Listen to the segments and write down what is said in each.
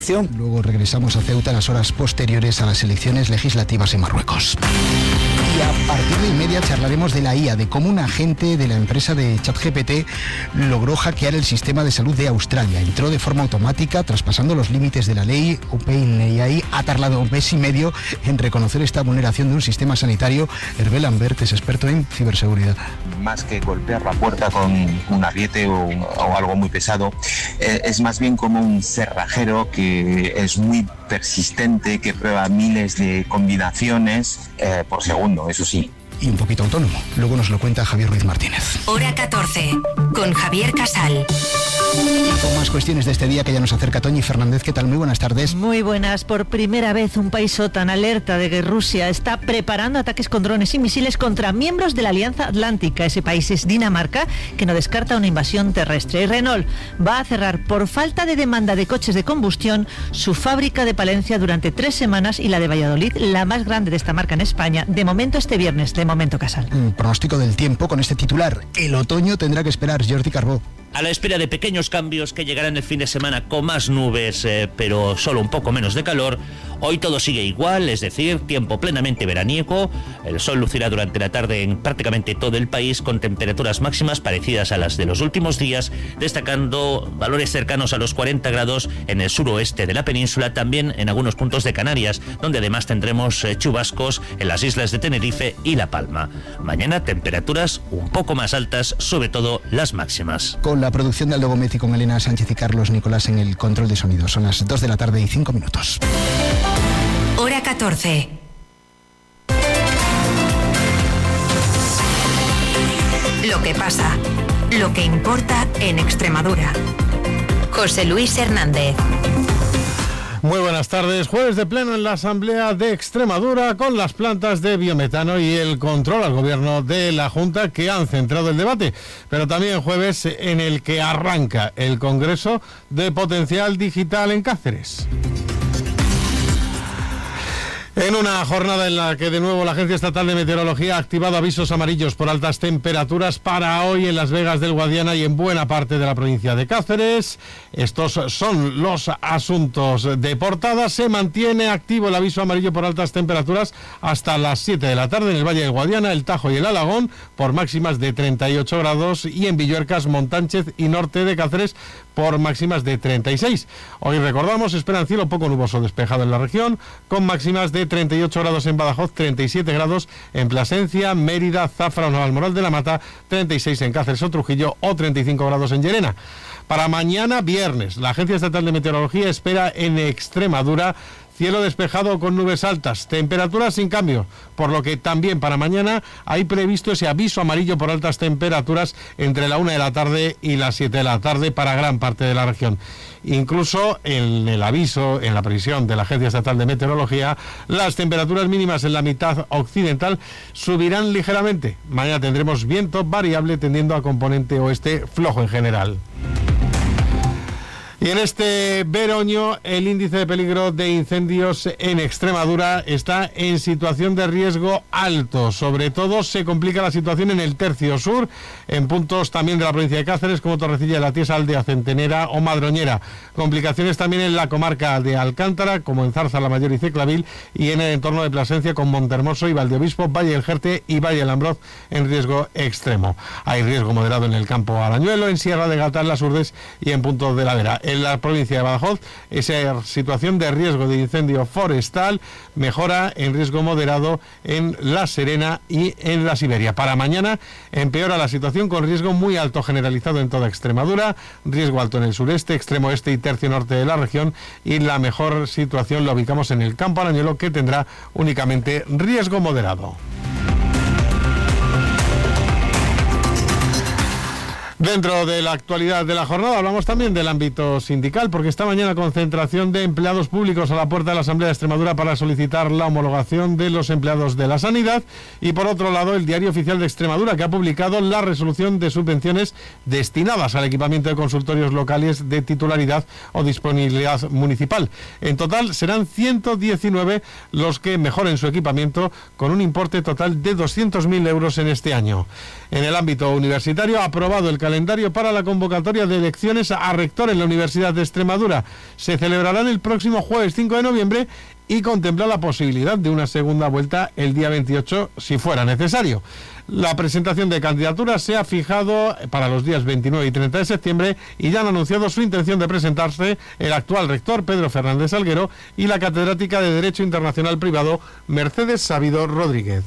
Luego regresamos a Ceuta en las horas posteriores a las elecciones legislativas en Marruecos. Y a partir de 1:30 charlaremos de la IA, de cómo un agente de la empresa de ChatGPT logró hackear el sistema de salud de Australia. Entró de forma automática, traspasando los límites de la ley. OpenAI ha tardado 1 mes y medio en reconocer esta vulneración de un sistema sanitario. Hervé Lambert es experto en ciberseguridad. Más que golpear la puerta con un ariete o algo muy pesado, es más bien como un cerrajero que es muy persistente, que prueba miles de combinaciones por segundo, eso sí. Y un poquito autónomo. Luego nos lo cuenta Javier Ruiz Martínez. Hora 14, con Javier Casal. Y con más cuestiones de este día que ya nos acerca Toñi Fernández. ¿Qué tal? Muy buenas tardes. Muy buenas. Por primera vez un país OTAN alerta de que Rusia está preparando ataques con drones y misiles contra miembros de la Alianza Atlántica. Ese país es Dinamarca, que no descarta una invasión terrestre. Y Renault va a cerrar por falta de demanda de coches de combustión su fábrica de Palencia durante 3 semanas y la de Valladolid, la más grande de esta marca en España. De momento este viernes, de momento Casal. Pronóstico del tiempo con este titular. El otoño tendrá que esperar. Jordi Carbó. A la espera de pequeños cambios que llegarán el fin de semana con más nubes, pero solo un poco menos de calor, hoy todo sigue igual, es decir, tiempo plenamente veraniego. El sol lucirá durante la tarde en prácticamente todo el país con temperaturas máximas parecidas a las de los últimos días, destacando valores cercanos a los 40 grados en el suroeste de la península, también en algunos puntos de Canarias, donde además tendremos chubascos en las islas de Tenerife y La Palma. Mañana temperaturas un poco más altas, sobre todo las máximas. Con la producción de Aldo Gómez y con Elena Sánchez y Carlos Nicolás en el control de sonido. Son las 2 de la tarde y 5 minutos. Hora 14. Lo que pasa, lo que importa en Extremadura. José Luis Hernández. Muy buenas tardes. Jueves de pleno en la Asamblea de Extremadura con las plantas de biometano y el control al gobierno de la Junta que han centrado el debate. Pero también jueves en el que arranca el Congreso de Potencial Digital en Cáceres. En una jornada en la que de nuevo la Agencia Estatal de Meteorología ha activado avisos amarillos por altas temperaturas para hoy en Las Vegas del Guadiana y en buena parte de la provincia de Cáceres. Estos son los asuntos de portada. Se mantiene activo el aviso amarillo por altas temperaturas hasta las 7 de la tarde en el Valle del Guadiana, el Tajo y el Alagón por máximas de 38 grados y en Villuercas, Montánchez y norte de Cáceres por máximas de 36. Hoy recordamos, esperan cielo poco nuboso despejado en la región, con máximas de 38 grados en Badajoz, 37 grados en Plasencia, Mérida, Zafra o Navalmoral de la Mata, 36 en Cáceres o Trujillo o 35 grados en Llerena. Para mañana viernes, la Agencia Estatal de Meteorología espera en Extremadura cielo despejado con nubes altas, temperaturas sin cambio, por lo que también para mañana hay previsto ese aviso amarillo por altas temperaturas entre la 1 de la tarde y las 7 de la tarde para gran parte de la región. Incluso en el aviso, en la previsión de la Agencia Estatal de Meteorología, las temperaturas mínimas en la mitad occidental subirán ligeramente. Mañana tendremos viento variable tendiendo a componente oeste flojo en general. Y en este veroño, el índice de peligro de incendios en Extremadura está en situación de riesgo alto. Sobre todo se complica la situación en el tercio sur, en puntos también de la provincia de Cáceres, como Torrecilla de la Tiesa, Aldea Centenera o Madroñera. Complicaciones también en la comarca de Alcántara, como en Zarza, La Mayor y Ceclavil, y en el entorno de Plasencia, con Montermoso y Valdeobispo, Valle del Jerte y Valle del Ambroz en riesgo extremo. Hay riesgo moderado en el campo Arañuelo, en Sierra de Gata, en Las Urdes y en puntos de la Vera. En la provincia de Badajoz, esa situación de riesgo de incendio forestal mejora en riesgo moderado en La Serena y en la Siberia. Para mañana empeora la situación con riesgo muy alto generalizado en toda Extremadura, riesgo alto en el sureste, extremo este y tercio norte de la región, y la mejor situación la ubicamos en el campo Arañuelo, que tendrá únicamente riesgo moderado. Dentro de la actualidad de la jornada hablamos también del ámbito sindical, porque esta mañana concentración de empleados públicos a la puerta de la Asamblea de Extremadura para solicitar la homologación de los empleados de la sanidad, y por otro lado el Diario Oficial de Extremadura, que ha publicado la resolución de subvenciones destinadas al equipamiento de consultorios locales de titularidad o disponibilidad municipal. En total serán 119 los que mejoren su equipamiento, con un importe total de 200.000 euros en este año. En el ámbito universitario ha aprobado el calendario calendario para la convocatoria de elecciones a rector en la Universidad de Extremadura. Se celebrarán el próximo jueves 5 de noviembre y contempla la posibilidad de una segunda vuelta el día 28 si fuera necesario. La presentación de candidaturas se ha fijado para los días 29 y 30 de septiembre y ya han anunciado su intención de presentarse el actual rector Pedro Fernández Salguero y la catedrática de Derecho Internacional Privado Mercedes Sabido Rodríguez.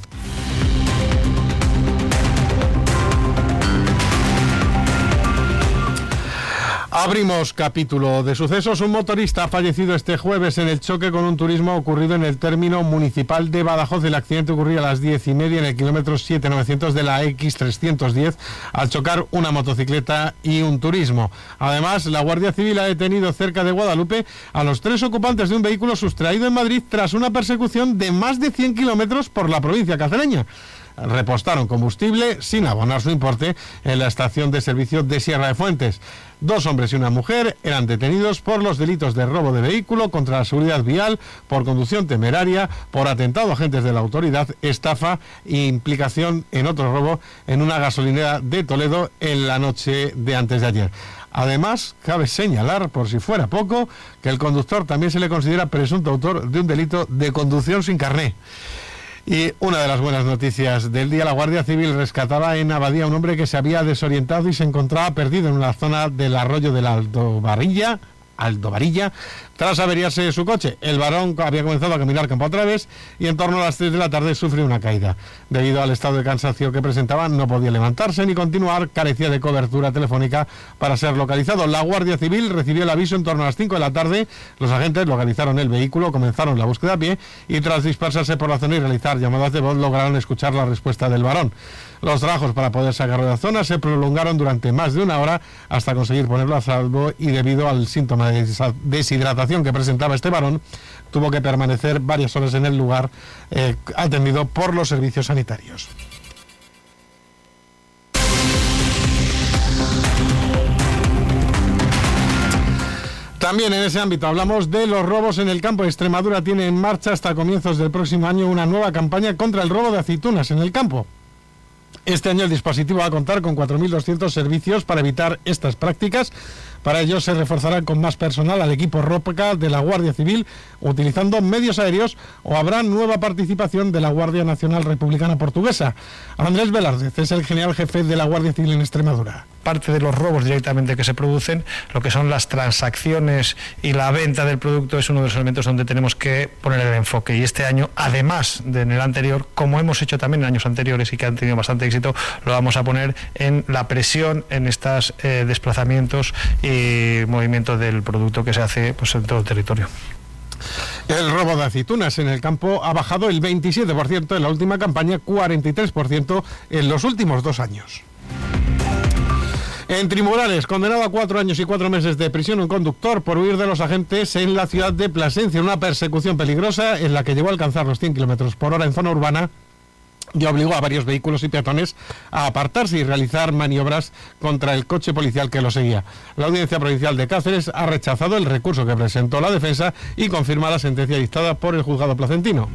Abrimos capítulo de sucesos. Un motorista ha fallecido este jueves en el choque con un turismo ocurrido en el término municipal de Badajoz. El accidente ocurrió a las 10:30 en el kilómetro 7900 de la X310 al chocar una motocicleta y un turismo. Además, la Guardia Civil ha detenido cerca de Guadalupe a los 3 ocupantes de un vehículo sustraído en Madrid tras una persecución de más de 100 kilómetros por la provincia cacereña. Repostaron combustible sin abonar su importe en la estación de servicio de Sierra de Fuentes. 2 hombres y una mujer eran detenidos por los delitos de robo de vehículo, contra la seguridad vial, por conducción temeraria, por atentado a agentes de la autoridad, estafa e implicación en otro robo en una gasolinera de Toledo en la noche de antes de ayer. Además, cabe señalar, por si fuera poco, que el conductor también se le considera presunto autor de un delito de conducción sin carné. Y una de las buenas noticias del día: la Guardia Civil rescataba en Abadía a un hombre que se había desorientado y se encontraba perdido en una zona del arroyo de la Aldovarilla, tras averiarse su coche. El varón había comenzado a caminar campo a través y en torno a las 3 de la tarde sufrió una caída. Debido al estado de cansancio que presentaba, no podía levantarse ni continuar, carecía de cobertura telefónica para ser localizado. La Guardia Civil recibió el aviso en torno a las 5 de la tarde, los agentes localizaron el vehículo, comenzaron la búsqueda a pie y tras dispersarse por la zona y realizar llamadas de voz, lograron escuchar la respuesta del varón. Los trabajos para poder sacarlo de la zona se prolongaron durante más de una hora hasta conseguir ponerlo a salvo, y debido al síntoma de deshidratación que presentaba este varón, tuvo que permanecer varias horas en el lugar atendido por los servicios sanitarios. También en ese ámbito hablamos de los robos en el campo. Extremadura tiene en marcha hasta comienzos del próximo año una nueva campaña contra el robo de aceitunas en el campo. Este año el dispositivo va a contar con 4.200 servicios para evitar estas prácticas. Para ello se reforzará con más personal al equipo ROPCA de la Guardia Civil, utilizando medios aéreos, o habrá nueva participación de la Guardia Nacional Republicana Portuguesa. Andrés Velárdez es el general jefe de la Guardia Civil en Extremadura. Parte de los robos directamente que se producen, lo que son las transacciones y la venta del producto, es uno de los elementos donde tenemos que poner el enfoque. Y este año, además de en el anterior, como hemos hecho también en años anteriores y que han tenido bastante éxito, lo vamos a poner en la presión en estos desplazamientos y movimiento del producto que se hace pues en todo el territorio. El robo de aceitunas en el campo ha bajado el 27% en la última campaña, 43% en los últimos 2 años. En tribunales, condenado a 4 años y 4 meses de prisión un conductor por huir de los agentes en la ciudad de Plasencia, una persecución peligrosa en la que llegó a alcanzar los 100 kilómetros por hora en zona urbana y obligó a varios vehículos y peatones a apartarse y realizar maniobras contra el coche policial que lo seguía. La Audiencia Provincial de Cáceres ha rechazado el recurso que presentó la defensa y confirma la sentencia dictada por el juzgado placentino.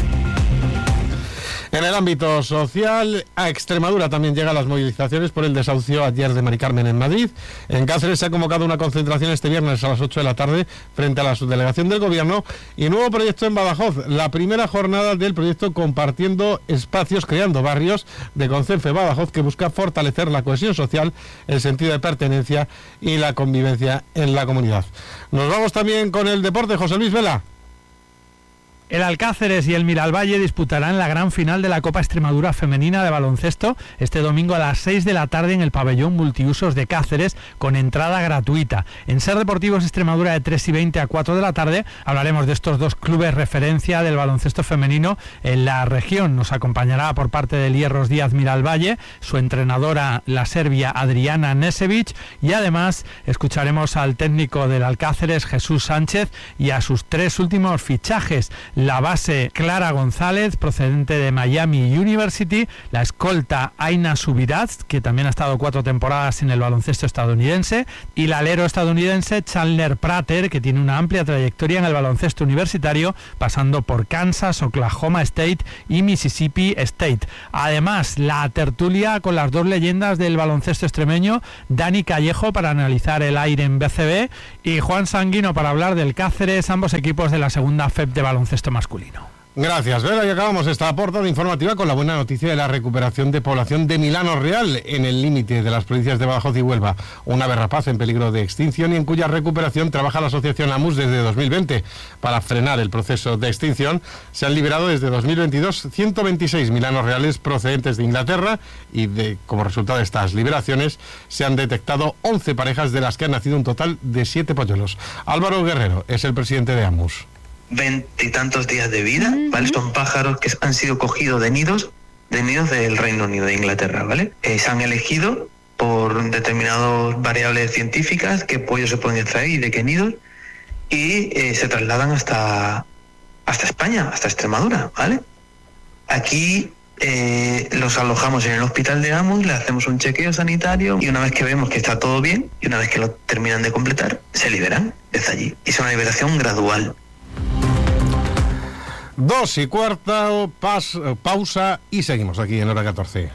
En el ámbito social, a Extremadura también llegan las movilizaciones por el desahucio ayer de Mari Carmen en Madrid. En Cáceres se ha convocado una concentración este viernes a las 8 de la tarde frente a la subdelegación del Gobierno y nuevo proyecto en Badajoz, la primera jornada del proyecto Compartiendo Espacios, Creando Barrios de Concenfe Badajoz, que busca fortalecer la cohesión social, el sentido de pertenencia y la convivencia en la comunidad. Nos vamos también con el deporte. José Luis Vela. El Alcáceres y el Miralvalle disputarán la gran final de la Copa Extremadura Femenina de Baloncesto este domingo a las 6 de la tarde en el pabellón multiusos de Cáceres, con entrada gratuita. En Ser Deportivos Extremadura, de 3:20 a 4 de la tarde, hablaremos de estos dos clubes referencia del baloncesto femenino en la región. Nos acompañará por parte del Hierros Díaz Miralvalle, su entrenadora, la serbia Adriana Nesevic, y además escucharemos al técnico del Alcáceres, Jesús Sánchez, y a sus 3 últimos fichajes. la base Clara González, procedente de Miami University, la escolta Aina Subirats, que también ha estado 4 temporadas en el baloncesto estadounidense, y el alero estadounidense Chandler Prater, que tiene una amplia trayectoria en el baloncesto universitario, pasando por Kansas, Oklahoma State y Mississippi State. Además, la tertulia con las 2 leyendas del baloncesto extremeño, Dani Callejo para analizar el aire en BCB y Juan Sanguino para hablar del Cáceres, ambos equipos de la segunda FEP de baloncesto masculino. Gracias, Vera, y acabamos esta portada informativa con la buena noticia de la recuperación de población de Milano Real en el límite de las provincias de Badajoz y Huelva, una ave rapaz en peligro de extinción y en cuya recuperación trabaja la asociación AMUS desde 2020. Para frenar el proceso de extinción se han liberado desde 2022 126 milanos reales procedentes de Inglaterra y como resultado de estas liberaciones se han detectado 11 parejas, de las que han nacido un total de 7 polluelos. Álvaro Guerrero es el presidente de AMUS. 20 y tantos días de vida, ¿vale? Son pájaros que han sido cogidos de nidos del Reino Unido, de Inglaterra, ¿vale? Se han elegido por determinadas variables científicas qué pollos se pueden extraer y de qué nidos, y se trasladan hasta España, hasta Extremadura, ¿vale? Aquí los alojamos en el hospital de AMUS, le hacemos un chequeo sanitario y una vez que vemos que está todo bien y una vez que lo terminan de completar, se liberan desde allí. Y es una liberación gradual. 2:15, pausa y seguimos aquí en Hora 14.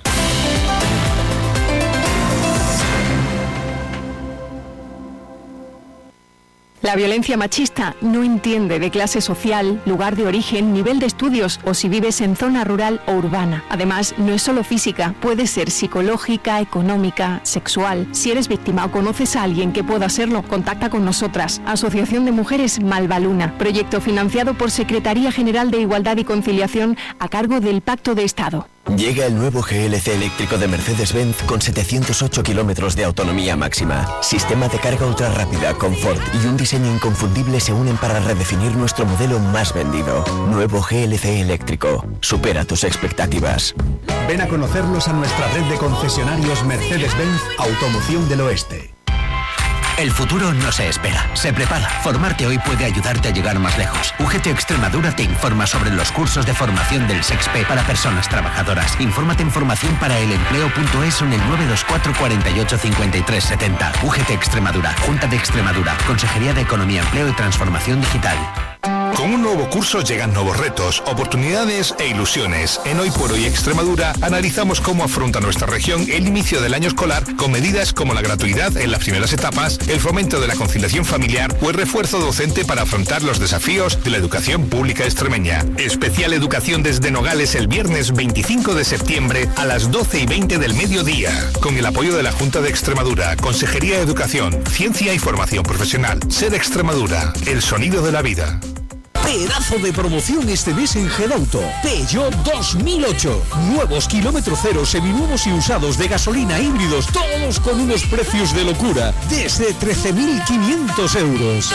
La violencia machista no entiende de clase social, lugar de origen, nivel de estudios o si vives en zona rural o urbana. Además, no es solo física, puede ser psicológica, económica, sexual. Si eres víctima o conoces a alguien que pueda serlo, contacta con nosotras. Asociación de Mujeres Malvaluna, proyecto financiado por Secretaría General de Igualdad y Conciliación a cargo del Pacto de Estado. Llega el nuevo GLC eléctrico de Mercedes-Benz con 708 kilómetros de autonomía máxima. Sistema de carga ultra rápida, confort y un diseño inconfundible se unen para redefinir nuestro modelo más vendido. Nuevo GLC eléctrico. Supera tus expectativas. Ven a conocerlos a nuestra red de concesionarios Mercedes-Benz Automoción del Oeste. El futuro no se espera, se prepara. Formarte hoy puede ayudarte a llegar más lejos. UGT Extremadura te informa sobre los cursos de formación del SEXP para personas trabajadoras. Infórmate en formacionparaelempleo.es o en el 924 48 53 70. UGT Extremadura, Junta de Extremadura, Consejería de Economía, Empleo y Transformación Digital. Con un nuevo curso llegan nuevos retos, oportunidades e ilusiones. En Hoy por Hoy Extremadura analizamos cómo afronta nuestra región el inicio del año escolar con medidas como la gratuidad en las primeras etapas, el fomento de la conciliación familiar o el refuerzo docente para afrontar los desafíos de la educación pública extremeña. Especial Educación desde Nogales el viernes 25 de septiembre a las 12:20 del mediodía. Con el apoyo de la Junta de Extremadura, Consejería de Educación, Ciencia y Formación Profesional. SER Extremadura, el sonido de la vida. Pedazo de promoción este mes en Gedauto. Peugeot 2008. Nuevos kilómetro cero, seminuevos y usados de gasolina, híbridos, todos con unos precios de locura. Desde 13.500 euros.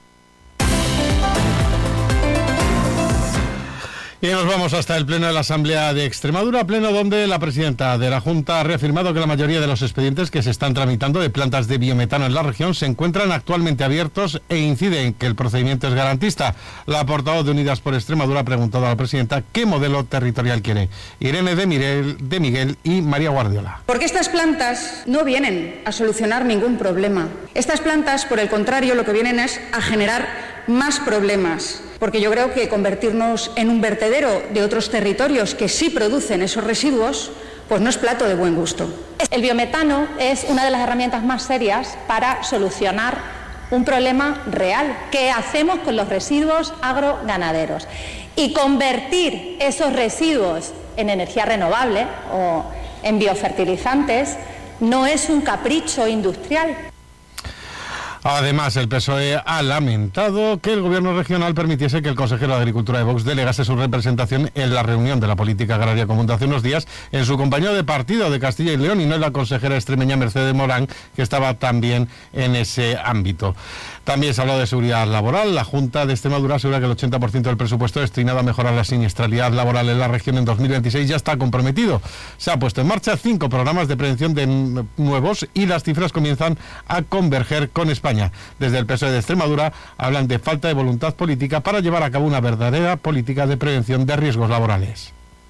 Y nos vamos hasta el Pleno de la Asamblea de Extremadura, pleno donde la presidenta de la Junta ha reafirmado que la mayoría de los expedientes que se están tramitando de plantas de biometano en la región se encuentran actualmente abiertos e incide en que el procedimiento es garantista. La portavoz de Unidas por Extremadura ha preguntado a la presidenta qué modelo territorial quiere. Irene de Miguel y María Guardiola. Porque estas plantas no vienen a solucionar ningún problema. Estas plantas, por el contrario, lo que vienen es a generar más problemas, porque yo creo que convertirnos en un vertedero de otros territorios que sí producen esos residuos, pues no es plato de buen gusto. El biometano es una de las herramientas más serias para solucionar un problema real. ¿Qué hacemos con los residuos agroganaderos? Y convertir esos residuos en energía renovable o en biofertilizantes no es un capricho industrial. Además, el PSOE ha lamentado que el gobierno regional permitiese que el consejero de Agricultura de Vox delegase su representación en la reunión de la política agraria común de hace unos días en su compañero de partido de Castilla y León y no en la consejera extremeña Mercedes Morán, que estaba también en ese ámbito. También se ha hablado de seguridad laboral. La Junta de Extremadura asegura que el 80% del presupuesto destinado a mejorar la siniestralidad laboral en la región en 2026 ya está comprometido. Se ha puesto en marcha 5 programas de prevención de nuevos y las cifras comienzan a converger con España. España. Desde el PSOE de Extremadura hablan de falta de voluntad política para llevar a cabo una verdadera política de prevención de riesgos laborales.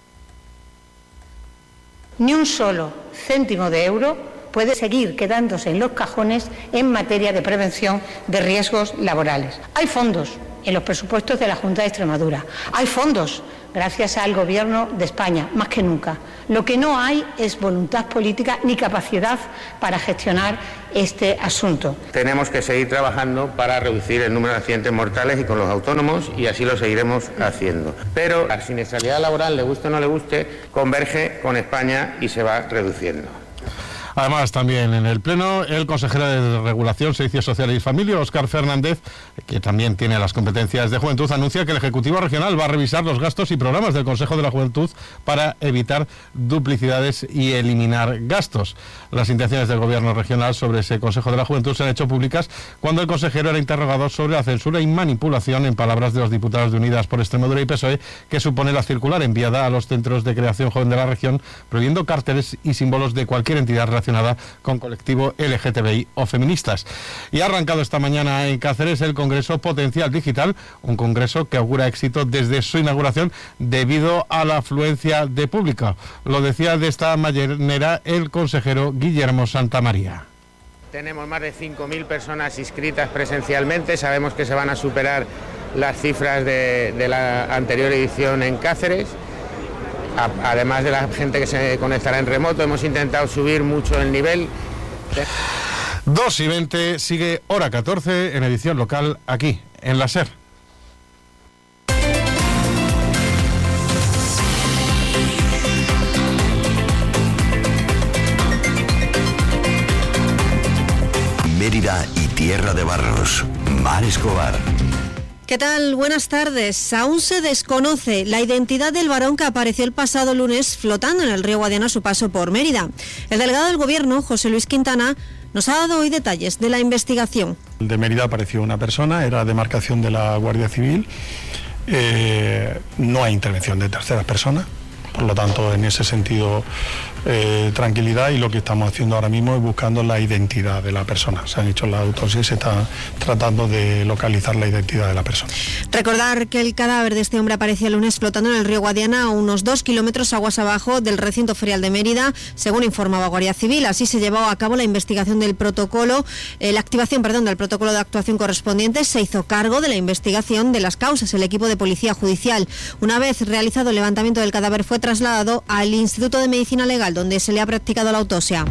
Ni un solo céntimo de euro puede seguir quedándose en los cajones en materia de prevención de riesgos laborales. Hay fondos en los presupuestos de la Junta de Extremadura. Hay fondos gracias al Gobierno de España, más que nunca. Lo que no hay es voluntad política ni capacidad para gestionar este asunto. Tenemos que seguir trabajando para reducir el número de accidentes mortales y con los autónomos, y así lo seguiremos haciendo. Pero la siniestralidad laboral, le guste o no le guste, converge con España y se va reduciendo. Además, también en el Pleno, el consejero de Regulación, Servicios Sociales y Familia, Óscar Fernández, que también tiene las competencias de Juventud, anuncia que el Ejecutivo Regional va a revisar los gastos y programas del Consejo de la Juventud para evitar duplicidades y eliminar gastos. Las intenciones del Gobierno regional sobre ese Consejo de la Juventud se han hecho públicas cuando el consejero era interrogado sobre la censura y manipulación, en palabras de los diputados de Unidas por Extremadura y PSOE, que supone la circular enviada a los centros de creación joven de la región, prohibiendo carteles y símbolos de cualquier entidad relacionada con colectivo LGTBI o feministas. Y ha arrancado esta mañana en Cáceres el Congreso Potencial Digital, un congreso que augura éxito desde su inauguración debido a la afluencia de público. Lo decía de esta manera el consejero Guillermo Santamaría. Tenemos más de 5.000 personas inscritas presencialmente. Sabemos que se van a superar las cifras de la anterior edición en Cáceres. Además de la gente que se conectará en remoto, hemos intentado subir mucho el nivel. 2:20, sigue Hora 14 en edición local aquí, en la SER. Mérida y Tierra de Barros, Mar Escobar. ¿Qué tal? Buenas tardes. Aún se desconoce la identidad del varón que apareció el pasado lunes flotando en el río Guadiana a su paso por Mérida. El delegado del Gobierno, José Luis Quintana, nos ha dado hoy detalles de la investigación. De Mérida apareció una persona, era demarcación de la Guardia Civil. No hay intervención de terceras personas, por lo tanto, en ese sentido, tranquilidad, y lo que estamos haciendo ahora mismo es buscando la identidad de la persona. Se han hecho las autopsias y se está tratando de localizar la identidad de la persona. Recordar que el cadáver de este hombre apareció el lunes flotando en el río Guadiana a unos 2 kilómetros aguas abajo del recinto ferial de Mérida, según informaba Guardia Civil. Así se llevó a cabo la investigación del protocolo, la activación del protocolo de actuación correspondiente. Se hizo cargo de la investigación de las causas el equipo de Policía Judicial. Una vez realizado el levantamiento del cadáver, fue trasladado al Instituto de Medicina Legal, donde se le ha practicado la autopsia.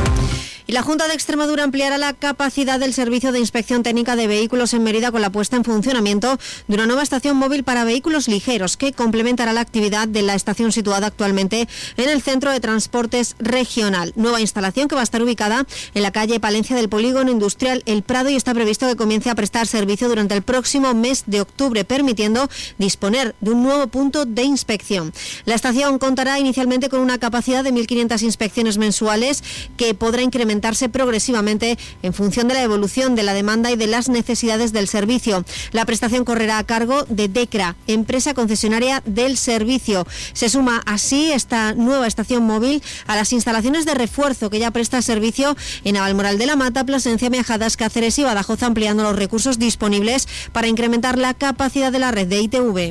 Y la Junta de Extremadura ampliará la capacidad del servicio de inspección técnica de vehículos en Mérida con la puesta en funcionamiento de una nueva estación móvil para vehículos ligeros que complementará la actividad de la estación situada actualmente en el Centro de Transportes Regional. Nueva instalación que va a estar ubicada en la calle Palencia del Polígono Industrial El Prado, y está previsto que comience a prestar servicio durante el próximo mes de octubre, permitiendo disponer de un nuevo punto de inspección. La estación contará inicialmente con una capacidad de 1.500 inspecciones mensuales, que podrá incrementarse progresivamente en función de la evolución de la demanda y de las necesidades del servicio. La prestación correrá a cargo de DECRA, empresa concesionaria del servicio. Se suma así esta nueva estación móvil a las instalaciones de refuerzo que ya presta servicio en Navalmoral de la Mata, Plasencia, Miajadas, Cáceres y Badajoz, ampliando los recursos disponibles para incrementar la capacidad de la red de ITV.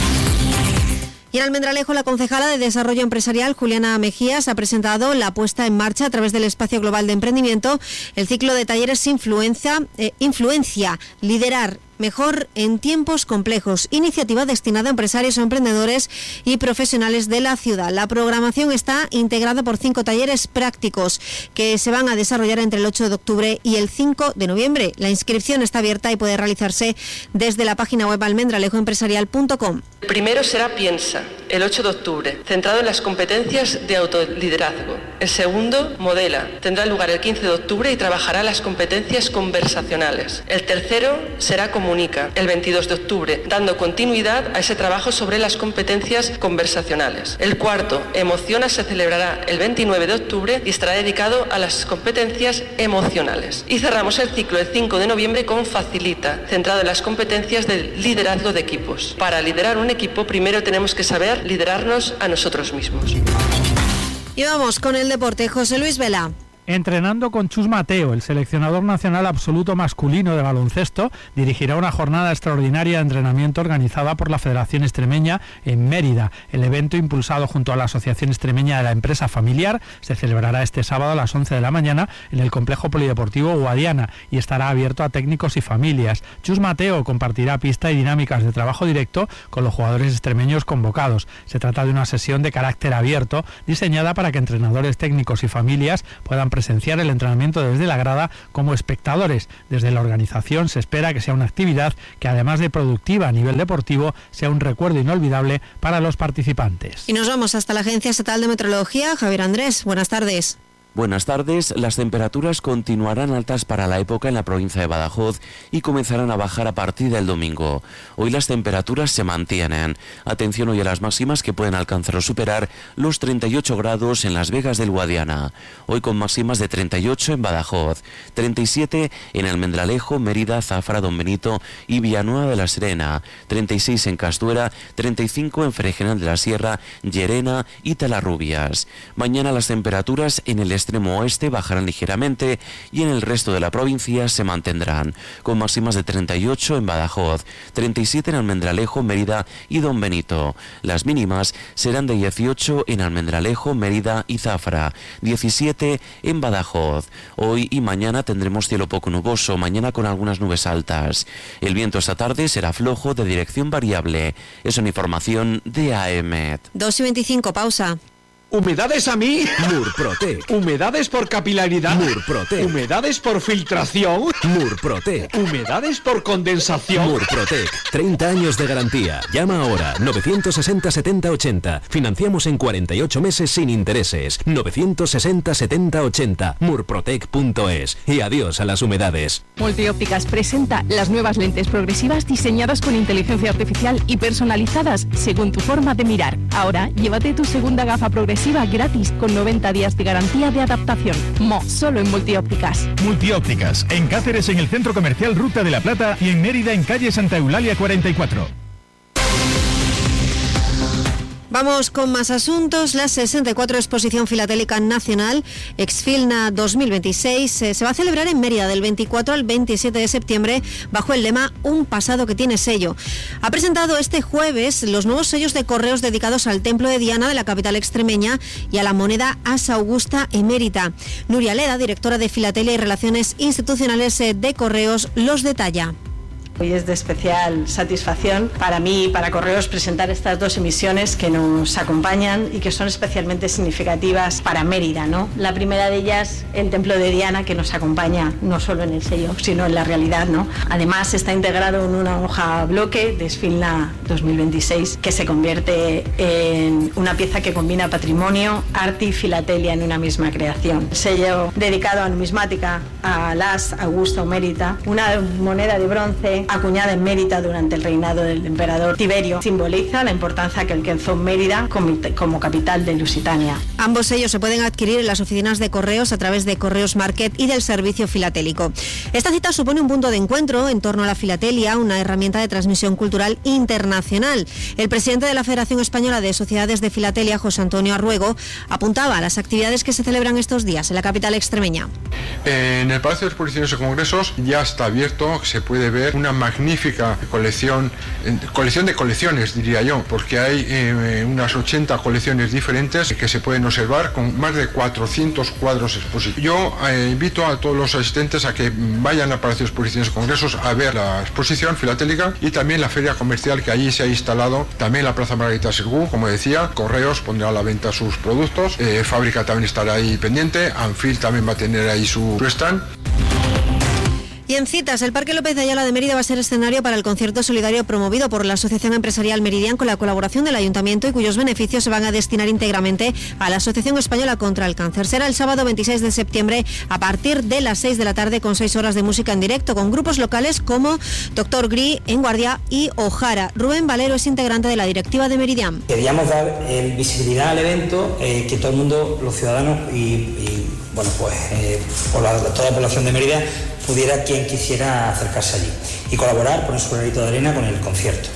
Y en Almendralejo, la concejala de Desarrollo Empresarial, Juliana Mejías, ha presentado la puesta en marcha a través del Espacio Global de Emprendimiento, el ciclo de talleres Influencia, Liderar Mejor en Tiempos Complejos, iniciativa destinada a empresarios o emprendedores y profesionales de la ciudad. La programación está integrada por 5 talleres prácticos que se van a desarrollar entre el 8 de octubre y el 5 de noviembre. La inscripción está abierta y puede realizarse desde la página web almendralejoempresarial.com. El primero será Piensa, el 8 de octubre, centrado en las competencias de autoliderazgo. El segundo, Modela, tendrá lugar el 15 de octubre y trabajará las competencias conversacionales. El tercero será Comunica, el 22 de octubre, dando continuidad a ese trabajo sobre las competencias conversacionales. El cuarto, Emociona, se celebrará el 29 de octubre y estará dedicado a las competencias emocionales. Y cerramos el ciclo el 5 de noviembre con Facilita, centrado en las competencias del liderazgo de equipos. Para liderar un equipo, primero tenemos que saber liderarnos a nosotros mismos. Y vamos con el deporte. José Luis Vela. Entrenando con Chus Mateo, el seleccionador nacional absoluto masculino de baloncesto, dirigirá una jornada extraordinaria de entrenamiento organizada por la Federación Extremeña en Mérida. El evento, impulsado junto a la Asociación Extremeña de la Empresa Familiar, se celebrará este sábado a las 11 de la mañana en el Complejo Polideportivo Guadiana y estará abierto a técnicos y familias. Chus Mateo compartirá pista y dinámicas de trabajo directo con los jugadores extremeños convocados. Se trata de una sesión de carácter abierto, diseñada para que entrenadores, técnicos y familias puedan presenciar el entrenamiento desde la grada como espectadores. Desde la organización se espera que sea una actividad que, además de productiva a nivel deportivo, sea un recuerdo inolvidable para los participantes. Y nos vamos hasta la Agencia Estatal de Meteorología. Javier Andrés, buenas tardes. Buenas tardes. Las temperaturas continuarán altas para la época en la provincia de Badajoz y comenzarán a bajar a partir del domingo. Hoy las temperaturas se mantienen. Atención hoy a las máximas, que pueden alcanzar o superar los 38 grados en Las Vegas del Guadiana. Hoy con máximas de 38 en Badajoz, 37 en Almendralejo, Mérida, Zafra, Don Benito y Villanueva de la Serena, 36 en Castuera, 35 en Fregenal de la Sierra, Llerena y Talarrubias. Mañana las temperaturas en el extremo oeste bajarán ligeramente y en el resto de la provincia se mantendrán, con máximas de 38 en Badajoz, 37 en Almendralejo, Mérida y Don Benito. Las mínimas serán de 18 en Almendralejo, Mérida y Zafra, 17 en Badajoz. Hoy y mañana tendremos cielo poco nuboso, mañana con algunas nubes altas. El viento esta tarde será flojo, de dirección variable. Es una información de AEMET. 2:25, pausa. ¿Humedades a mí? Murprotec. ¿Humedades por capilaridad? Murprotec. ¿Humedades por filtración? Murprotec. ¿Humedades por condensación? Murprotec. 30 años de garantía. Llama ahora. 960 70 80. Financiamos en 48 meses sin intereses. 960 70 80. Murprotec.es. Y adiós a las humedades. Multiópticas presenta las nuevas lentes progresivas diseñadas con inteligencia artificial y personalizadas según tu forma de mirar. Ahora, llévate tu segunda gafa progresiva gratis con 90 días de garantía de adaptación. Solo en Multiópticas. Multiópticas, en Cáceres en el Centro Comercial Ruta de la Plata y en Mérida en calle Santa Eulalia 44. Vamos con más asuntos. La 64 Exposición Filatélica Nacional, Exfilna 2026, se va a celebrar en Mérida del 24 al 27 de septiembre bajo el lema Un pasado que tiene sello. Ha presentado este jueves los nuevos sellos de correos dedicados al Templo de Diana de la capital extremeña y a la moneda Asa Augusta Emérita. Nuria Leda, directora de Filatelia y Relaciones Institucionales de Correos, los detalla. Hoy es de especial satisfacción para mí y para Correos presentar estas dos emisiones que nos acompañan y que son especialmente significativas para Mérida, ¿no? La primera de ellas, el Templo de Diana, que nos acompaña no solo en el sello, sino en la realidad, ¿no? Además está integrado en una hoja bloque de Exfilna 2026 que se convierte en una pieza que combina patrimonio, arte y filatelia en una misma creación. El sello dedicado a numismática a las Augusta Emérita, una moneda de bronce acuñada en Mérida durante el reinado del emperador Tiberio, simboliza la importancia que alcanzó Mérida como capital de Lusitania. Ambos sellos se pueden adquirir en las oficinas de Correos a través de Correos Market y del servicio filatélico. Esta cita supone un punto de encuentro en torno a la filatelia, una herramienta de transmisión cultural internacional. El presidente de la Federación Española de Sociedades de Filatelia, José Antonio Arruego, apuntaba a las actividades que se celebran estos días en la capital extremeña. En el Palacio de Exposiciones y Congresos ya está abierto, se puede ver una magnífica colección de colecciones, diría yo, porque hay unas 80 colecciones diferentes que se pueden observar con más de 400 cuadros expositivos. Yo invito a todos los asistentes a que vayan al Palacio de Exposiciones y Congresos a ver la exposición filatélica y también la feria comercial que allí se ha instalado, también la Plaza Margarita Sirgu, como decía, Correos pondrá a la venta sus productos, Fábrica también estará ahí pendiente, Anfil también va a tener ahí su stand. Y en citas, el Parque López de Ayala de Mérida va a ser escenario para el concierto solidario promovido por la Asociación Empresarial Meridian con la colaboración del Ayuntamiento y cuyos beneficios se van a destinar íntegramente a la Asociación Española contra el Cáncer. Será el sábado 26 de septiembre a partir de las 6 de la tarde con 6 horas de música en directo con grupos locales como Dr. Gris, En Guardia y Ojara. Rubén Valero es integrante de la directiva de Meridian. Queríamos dar visibilidad al evento, que todo el mundo, los ciudadanos y por toda la población de Mérida pudiera, quien quisiera, acercarse allí y colaborar, poner su granito de arena con el concierto.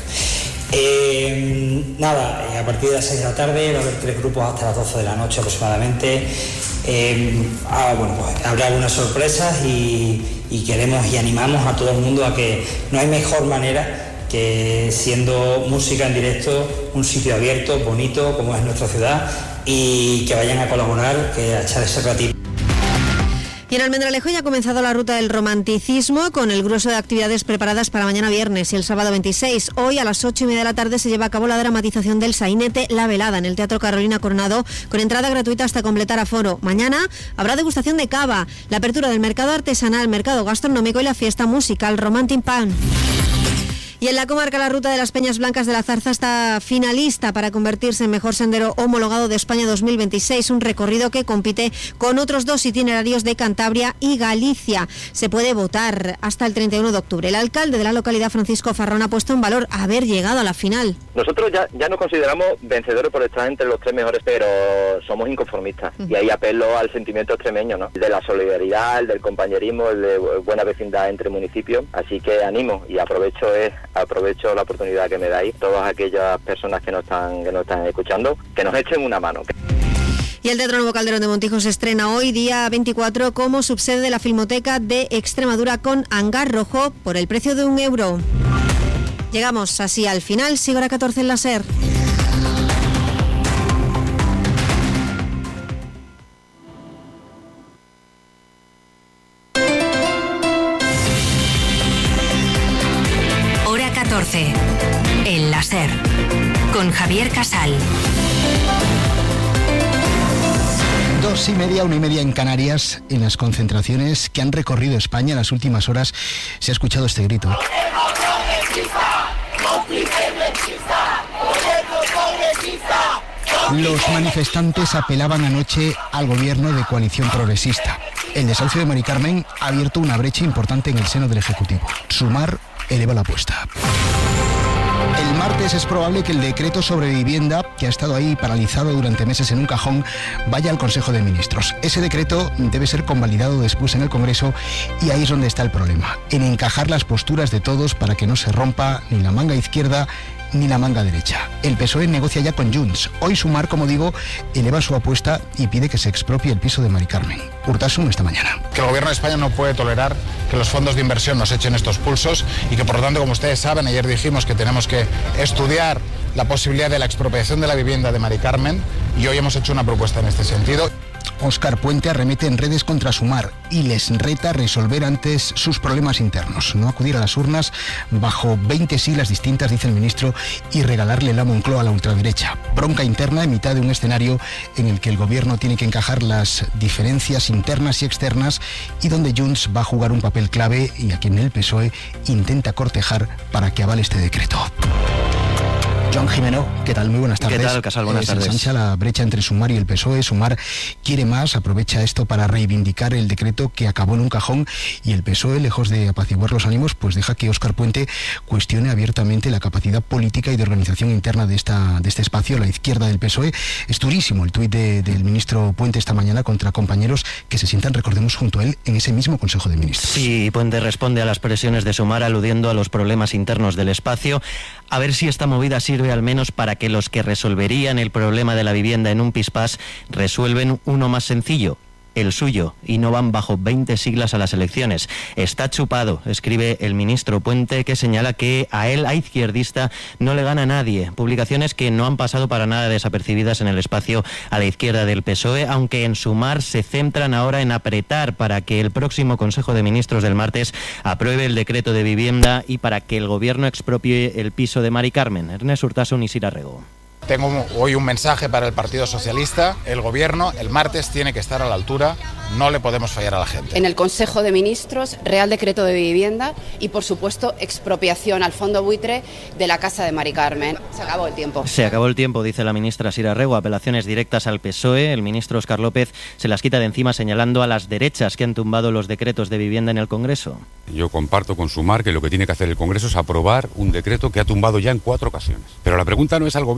A partir de las 6 de la tarde va a haber 3 grupos hasta las 12 de la noche aproximadamente. pues habrá algunas sorpresas y queremos y animamos a todo el mundo a que no hay mejor manera que siendo música en directo, un sitio abierto, bonito, como es nuestra ciudad, y que vayan a colaborar, que a echar ese ratito. Y en Almendralejo ya ha comenzado la ruta del romanticismo con el grueso de actividades preparadas para mañana viernes y el sábado 26. Hoy a las 8:30 de la tarde se lleva a cabo la dramatización del sainete La Velada en el Teatro Carolina Coronado con entrada gratuita hasta completar aforo. Mañana habrá degustación de cava, la apertura del mercado artesanal, mercado gastronómico y la fiesta musical Romantic Pan. Y en la comarca la ruta de las Peñas Blancas de la Zarza está finalista para convertirse en mejor sendero homologado de España 2026, un recorrido que compite con otros 2 itinerarios de Cantabria y Galicia. Se puede votar hasta el 31 de octubre. El alcalde de la localidad, Francisco Farrón, ha puesto en valor haber llegado a la final. Nosotros ya nos consideramos vencedores por estar entre los 3 mejores, pero somos inconformistas. Y ahí apelo al sentimiento extremeño, ¿no? De la solidaridad, el del compañerismo, el de buena vecindad entre municipios. Así que animo y aprovecho la oportunidad que me dais, todas aquellas personas que nos están escuchando, que nos echen una mano. Y el Teatro Nuevo Calderón de Montijo se estrena hoy, día 24, como subsede de la Filmoteca de Extremadura con Hangar Rojo por el precio de €1. Llegamos así al final. Sigo hora 14 en la SER. En la SER, con Javier Casal. 2:30, 1:30 en Canarias. En las concentraciones que han recorrido España en las últimas horas se ha escuchado este grito. Los manifestantes apelaban anoche al gobierno de coalición progresista. El desahucio de Mari Carmen ha abierto una brecha importante en el seno del Ejecutivo. Sumar eleva la apuesta. El martes es probable que el decreto sobre vivienda, que ha estado ahí paralizado durante meses en un cajón, vaya al Consejo de Ministros. Ese decreto debe ser convalidado después en el Congreso y ahí es donde está el problema, en encajar las posturas de todos para que no se rompa ni la manga izquierda ni la manga derecha. El PSOE negocia ya con Junts. Hoy Sumar, como digo, eleva su apuesta y pide que se expropie el piso de Mari Carmen. Urtasun esta mañana. Que el gobierno de España no puede tolerar que los fondos de inversión nos echen estos pulsos y que por lo tanto, como ustedes saben, ayer dijimos que tenemos que estudiar la posibilidad de la expropiación de la vivienda de Mari Carmen y hoy hemos hecho una propuesta en este sentido. Óscar Puente arremete en redes contra Sumar y les reta a resolver antes sus problemas internos, no acudir a las urnas bajo 20 siglas distintas, dice el ministro, y regalarle la Moncloa a la ultraderecha. Bronca interna en mitad de un escenario en el que el gobierno tiene que encajar las diferencias internas y externas y donde Junts va a jugar un papel clave y a quien el PSOE intenta cortejar para que avale este decreto. Joan Jimeno, ¿qué tal? Muy buenas tardes. ¿Qué tal, Casal? Buenas tardes. Se ensancha la brecha entre Sumar y el PSOE. Sumar quiere más, aprovecha esto para reivindicar el decreto que acabó en un cajón y el PSOE, lejos de apaciguar los ánimos, pues deja que Óscar Puente cuestione abiertamente la capacidad política y de organización interna de este espacio, la izquierda del PSOE. Es durísimo el tuit del ministro Puente esta mañana contra compañeros que se sientan, recordemos, junto a él en ese mismo Consejo de Ministros. Sí, Puente responde a las presiones de Sumar aludiendo a los problemas internos del espacio. A ver si esta movida sirve al menos para que los que resolverían el problema de la vivienda en un pispás resuelven uno más sencillo, el suyo, y no van bajo 20 siglas a las elecciones. Está chupado, escribe el ministro Puente, que señala que a él, a izquierdista, no le gana nadie. Publicaciones que no han pasado para nada desapercibidas en el espacio a la izquierda del PSOE, aunque en Sumar se centran ahora en apretar para que el próximo Consejo de Ministros del martes apruebe el decreto de vivienda y para que el gobierno expropie el piso de Mari Carmen. Ernest Urtasun y Sira Rego. Tengo hoy un mensaje para el Partido Socialista. El gobierno el martes tiene que estar a la altura. No le podemos fallar a la gente. En el Consejo de Ministros, Real Decreto de Vivienda y, por supuesto, expropiación al fondo buitre de la casa de Mari Carmen. Se acabó el tiempo. Se acabó el tiempo, dice la ministra Sira Rego. Apelaciones directas al PSOE. El ministro Óscar López se las quita de encima señalando a las derechas que han tumbado los decretos de vivienda en el Congreso. Yo comparto con Sumar que lo que tiene que hacer el Congreso es aprobar un decreto que ha tumbado ya en 4 ocasiones. Pero la pregunta no es al gobierno. El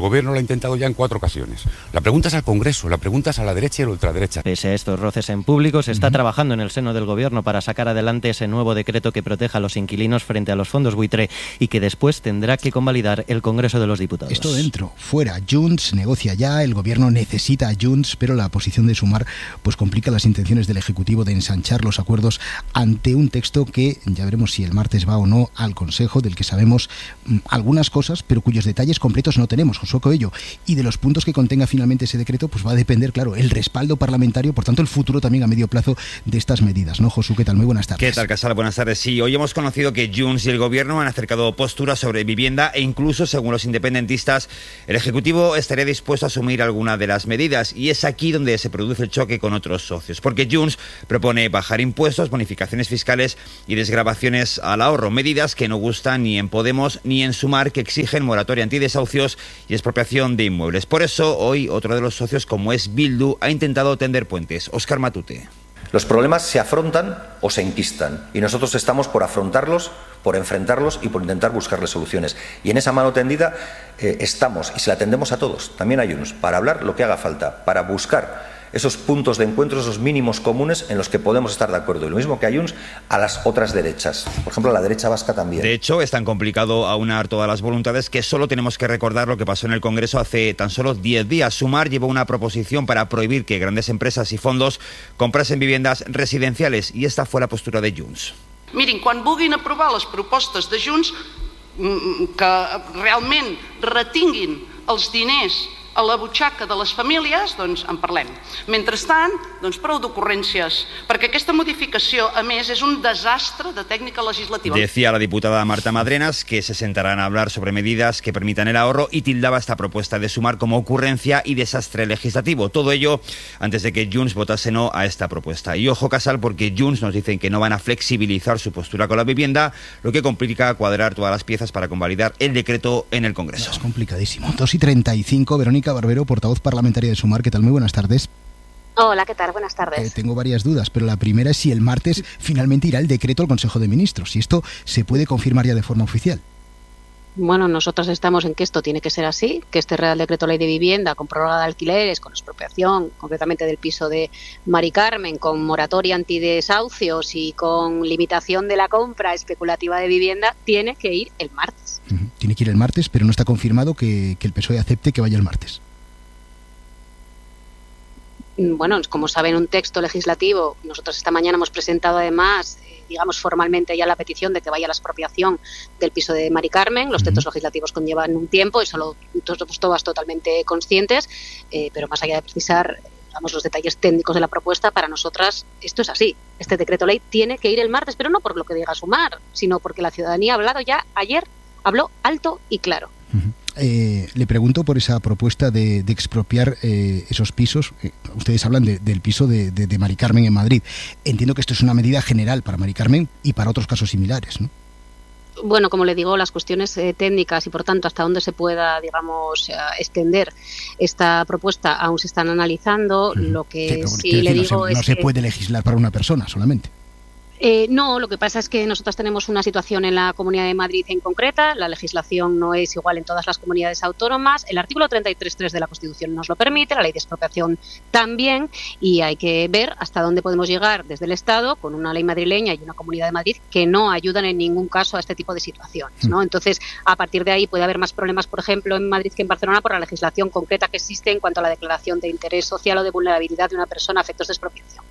Gobierno lo ha intentado ya en 4 ocasiones. La pregunta es al Congreso, la pregunta es a la derecha y a la ultraderecha. Pese a estos roces en público, se está trabajando en el seno del Gobierno para sacar adelante ese nuevo decreto que proteja a los inquilinos frente a los fondos buitre y que después tendrá que convalidar el Congreso de los Diputados. Esto dentro, fuera. Junts negocia ya, el Gobierno necesita a Junts, pero la posición de Sumar pues complica las intenciones del Ejecutivo de ensanchar los acuerdos ante un texto que ya veremos si el martes va o no al Consejo, del que sabemos algunas cosas, pero cuyos detalles completos no tenemos, Josué Coello. Y de los puntos que contenga finalmente ese decreto, pues va a depender, claro, el respaldo parlamentario, por tanto el futuro también a medio plazo de estas medidas, ¿no, Josué? ¿Qué tal? Muy buenas tardes. ¿Qué tal, Casal? Buenas tardes. Sí, hoy hemos conocido que Junts y el Gobierno han acercado posturas sobre vivienda e incluso, según los independentistas, el Ejecutivo estaría dispuesto a asumir alguna de las medidas, y es aquí donde se produce el choque con otros socios, porque Junts propone bajar impuestos, bonificaciones fiscales y desgravaciones al ahorro, medidas que no gustan ni en Podemos ni en Sumar, que exigen moratoria antidesahucios y expropiación de inmuebles. Por eso, hoy otro de los socios, como es Bildu, ha intentado tender puentes. Óscar Matute. Los problemas se afrontan o se enquistan, y nosotros estamos por afrontarlos, por enfrentarlos y por intentar buscarles soluciones. Y en esa mano tendida estamos, y se la tendemos a todos, también a Junts, para hablar lo que haga falta, para buscar esos puntos de encuentro, esos mínimos comunes en los que podemos estar de acuerdo. Y lo mismo que a Junts, a las otras derechas. Por ejemplo, a la derecha vasca también. De hecho, es tan complicado aunar todas las voluntades que solo tenemos que recordar lo que pasó en el Congreso hace tan solo 10 días. Sumar llevó una proposición para prohibir que grandes empresas y fondos comprasen viviendas residenciales, y esta fue la postura de Junts. Mirin, quan vulguin aprovar les propostes de Junts, que realment retinguin els diners a la butxaca de les famílies, doncs en parlem. Mentrestant, doncs prou d'ocurrències, perquè aquesta modificació, a més, és un desastre de tècnica legislativa. Decía la diputada Marta Madrenas que se sentarán a hablar sobre medidas que permitan el ahorro, y tildaba esta propuesta de Sumar como ocurrencia y desastre legislativo. Todo ello antes de que Junts votase no a esta propuesta. Y ojo, Casal, porque Junts nos dicen que no van a flexibilizar su postura con la vivienda, lo que complica cuadrar todas las piezas para convalidar el decreto en el Congreso. Es complicadísimo. 2:35, Verónica Barbero, portavoz parlamentaria de Sumar. ¿Qué tal? Muy buenas tardes. Hola, ¿qué tal? Buenas tardes. Tengo varias dudas, pero la primera es si el martes finalmente irá el decreto al Consejo de Ministros, si esto se puede confirmar ya de forma oficial. Bueno, nosotros estamos en que esto tiene que ser así, que este Real Decreto Ley de Vivienda, con prórroga de alquileres, con expropiación, concretamente del piso de Mari Carmen, con moratoria antidesahucios y con limitación de la compra especulativa de vivienda, tiene que ir el martes. Tiene que ir el martes, pero no está confirmado que el PSOE acepte que vaya el martes. Bueno, como saben, un texto legislativo, nosotros esta mañana hemos presentado además, digamos formalmente ya la petición de que vaya la expropiación del piso de Mari Carmen. Los textos legislativos conllevan un tiempo y solo todas totalmente conscientes, pero más allá de precisar los detalles técnicos de la propuesta, para nosotras esto es así. Este decreto ley tiene que ir el martes, pero no por lo que diga Sumar, sino porque la ciudadanía ha hablado ya ayer, habló alto y claro. Le pregunto por esa propuesta de expropiar esos pisos. Ustedes hablan del piso de Mari Carmen en Madrid. Entiendo que esto es una medida general para Mari Carmen y para otros casos similares, ¿no? Bueno, como le digo, las cuestiones técnicas y, por tanto, hasta dónde se pueda, digamos, extender esta propuesta aún se están analizando. Lo que sí le digo es que no se puede legislar para una persona solamente. No, lo que pasa es que nosotros tenemos una situación en la Comunidad de Madrid en concreta, la legislación no es igual en todas las comunidades autónomas, el artículo 33.3 de la Constitución nos lo permite, la ley de expropiación también, y hay que ver hasta dónde podemos llegar desde el Estado con una ley madrileña y una Comunidad de Madrid que no ayudan en ningún caso a este tipo de situaciones, ¿no? Entonces, a partir de ahí puede haber más problemas, por ejemplo, en Madrid que en Barcelona por la legislación concreta que existe en cuanto a la declaración de interés social o de vulnerabilidad de una persona a efectos de expropiación.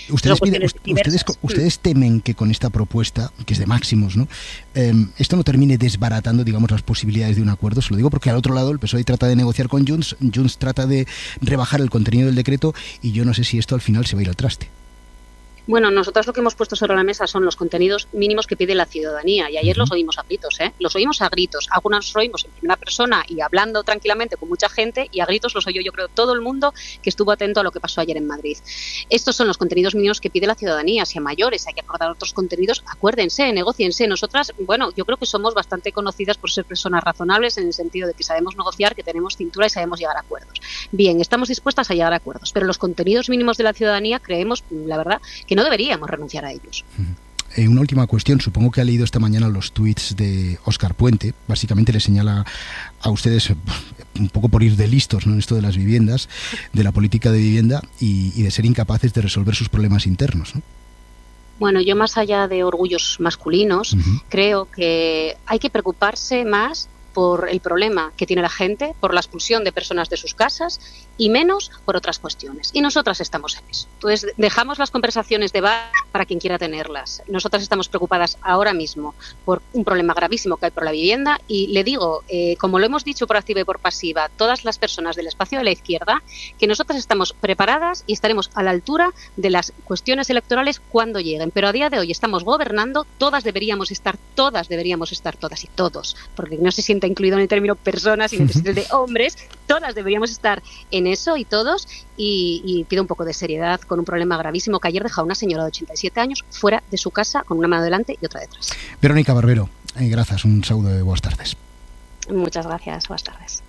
Ustedes temen que con esta propuesta, que es de máximos, ¿no? Esto no termine desbaratando, digamos, las posibilidades de un acuerdo. Se lo digo porque al otro lado el PSOE trata de negociar con Junts, Junts trata de rebajar el contenido del decreto, y yo no sé si esto al final se va a ir al traste. Bueno, nosotros lo que hemos puesto sobre la mesa son los contenidos mínimos que pide la ciudadanía, y ayer los oímos a gritos, los oímos a gritos, algunos los oímos en primera persona y hablando tranquilamente con mucha gente, y a gritos los oyó yo creo todo el mundo que estuvo atento a lo que pasó ayer en Madrid. Estos son los contenidos mínimos que pide la ciudadanía. Si a mayores hay que acordar otros contenidos, acuérdense, negóciense. Nosotras, bueno, yo creo que somos bastante conocidas por ser personas razonables en el sentido de que sabemos negociar, que tenemos cintura y sabemos llegar a acuerdos. Bien, estamos dispuestas a llegar a acuerdos, pero los contenidos mínimos de la ciudadanía creemos, la verdad, que no deberíamos renunciar a ellos. Una última cuestión. Supongo que ha leído esta mañana los tuits de Óscar Puente. Básicamente le señala a ustedes un poco por ir de listos, ¿no?, en esto de las viviendas, de la política de vivienda y de ser incapaces de resolver sus problemas internos, ¿no? Bueno, yo más allá de orgullos masculinos, creo que hay que preocuparse más por el problema que tiene la gente, por la expulsión de personas de sus casas y menos por otras cuestiones. Y nosotras estamos en eso. Entonces, dejamos las conversaciones de bar para quien quiera tenerlas. Nosotras estamos preocupadas ahora mismo por un problema gravísimo que hay por la vivienda y le digo, como lo hemos dicho por activa y por pasiva, todas las personas del espacio de la izquierda, que nosotras estamos preparadas y estaremos a la altura de las cuestiones electorales cuando lleguen. Pero a día de hoy estamos gobernando, todas deberíamos estar todas y todos, porque no se sienta incluido en el término personas y en el sentido de hombres, todas deberíamos estar en eso y todos, y pido un poco de seriedad con un problema gravísimo que ayer dejó a una señora de 87 años fuera de su casa con una mano delante y otra detrás. Verónica Barbero, gracias, un saludo de buenas tardes. Muchas gracias, buenas tardes.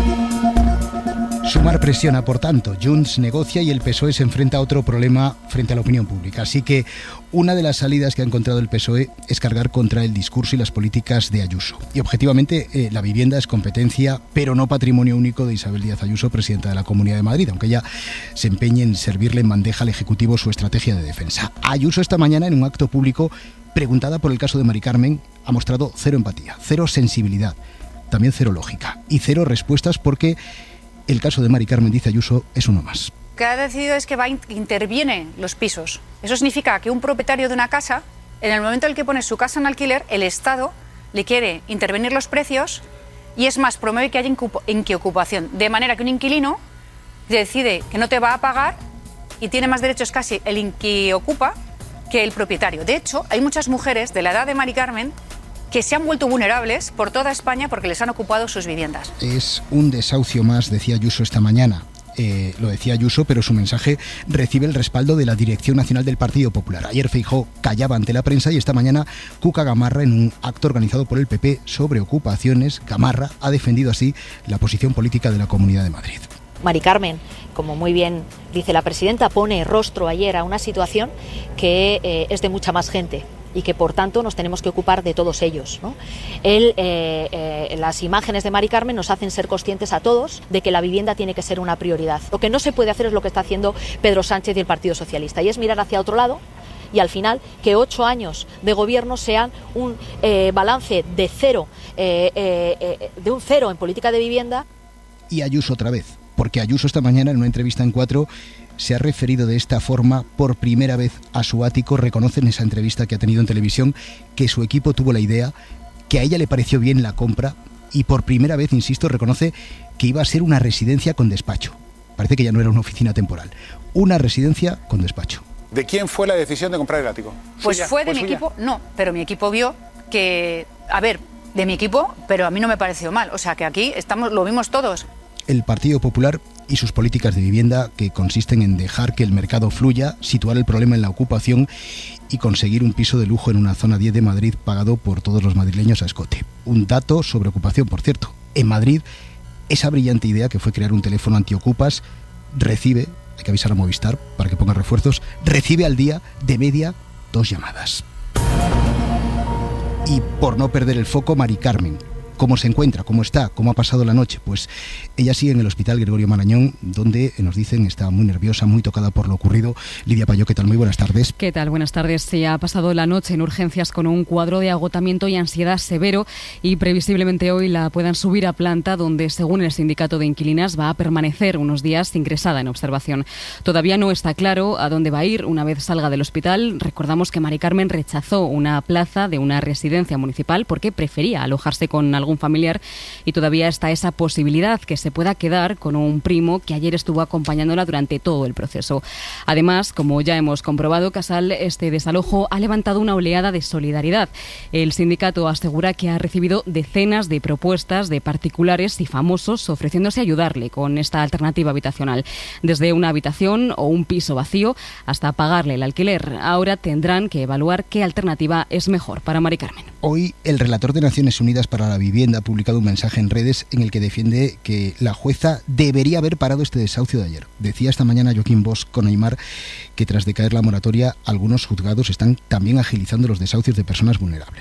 Sumar presiona, por tanto, Junts negocia y el PSOE se enfrenta a otro problema frente a la opinión pública. Así que una de las salidas que ha encontrado el PSOE es cargar contra el discurso y las políticas de Ayuso. Y objetivamente la vivienda es competencia, pero no patrimonio único de Isabel Díaz Ayuso, presidenta de la Comunidad de Madrid, aunque ella se empeñe en servirle en bandeja al Ejecutivo su estrategia de defensa. Ayuso esta mañana, en un acto público, preguntada por el caso de Mari Carmen, ha mostrado cero empatía, cero sensibilidad, también cero lógica y cero respuestas, porque el caso de Mari Carmen, dice Ayuso, es uno más. Lo que ha decidido es que interviene los pisos. Eso significa que un propietario de una casa, en el momento en el que pone su casa en alquiler, el Estado le quiere intervenir los precios y es más, promueve que haya inquiocupación. De manera que un inquilino decide que no te va a pagar y tiene más derechos casi el inquiocupa que el propietario. De hecho, hay muchas mujeres de la edad de Mari Carmen que se han vuelto vulnerables por toda España porque les han ocupado sus viviendas. Es un desahucio más, decía Ayuso esta mañana. Lo decía Ayuso, pero su mensaje recibe el respaldo de la Dirección Nacional del Partido Popular. Ayer Feijóo callaba ante la prensa y esta mañana Cuca Gamarra, en un acto organizado por el PP sobre ocupaciones, Gamarra ha defendido así la posición política de la Comunidad de Madrid. Mari Carmen, como muy bien dice la presidenta, pone rostro ayer a una situación que es de mucha más gente y que por tanto nos tenemos que ocupar de todos ellos, ¿no? Las imágenes de Mari Carmen nos hacen ser conscientes a todos de que la vivienda tiene que ser una prioridad. Lo que no se puede hacer es lo que está haciendo Pedro Sánchez y el Partido Socialista, y es mirar hacia otro lado y al final que 8 años de gobierno sean un balance de cero, de un cero en política de vivienda. Y Ayuso otra vez, porque Ayuso esta mañana en una entrevista en 4 se ha referido de esta forma por primera vez a su ático. Reconoce en esa entrevista que ha tenido en televisión que su equipo tuvo la idea, que a ella le pareció bien la compra y por primera vez, insisto, reconoce que iba a ser una residencia con despacho. Parece que ya no era una oficina temporal, una residencia con despacho. ¿De quién fue la decisión de comprar el ático? Pues fue de mi equipo, no, pero mi equipo vio que, de mi equipo, pero a mí no me pareció mal. O sea que aquí lo vimos todos. El Partido Popular y sus políticas de vivienda, que consisten en dejar que el mercado fluya, situar el problema en la ocupación y conseguir un piso de lujo en una zona 10 de Madrid pagado por todos los madrileños a escote. Un dato sobre ocupación, por cierto. En Madrid, esa brillante idea que fue crear un teléfono antiocupas recibe, hay que avisar a Movistar para que ponga refuerzos, recibe al día de media 2 llamadas. Y por no perder el foco, Mari Carmen. ¿Cómo se encuentra? ¿Cómo está? ¿Cómo ha pasado la noche? Pues ella sigue en el Hospital Gregorio Marañón, donde nos dicen está muy nerviosa, muy tocada por lo ocurrido. Lidia Payó, ¿qué tal? Muy buenas tardes. ¿Qué tal? Buenas tardes. Se ha pasado la noche en urgencias con un cuadro de agotamiento y ansiedad severo y previsiblemente hoy la puedan subir a planta, donde, según el sindicato de inquilinas, va a permanecer unos días ingresada en observación. Todavía no está claro a dónde va a ir una vez salga del hospital. Recordamos que Mari Carmen rechazó una plaza de una residencia municipal porque prefería alojarse con algún familiar y todavía está esa posibilidad que se pueda quedar con un primo que ayer estuvo acompañándola durante todo el proceso. Además, como ya hemos comprobado, Casal, este desalojo ha levantado una oleada de solidaridad. El sindicato asegura que ha recibido decenas de propuestas de particulares y famosos ofreciéndose a ayudarle con esta alternativa habitacional, desde una habitación o un piso vacío hasta pagarle el alquiler. Ahora tendrán que evaluar qué alternativa es mejor para Mari Carmen. Hoy el relator de Naciones Unidas para la Vivienda ha publicado un mensaje en redes en el que defiende que la jueza debería haber parado este desahucio de ayer. Decía esta mañana Joaquín Bosch con Aymar que tras decaer la moratoria, algunos juzgados están también agilizando los desahucios de personas vulnerables.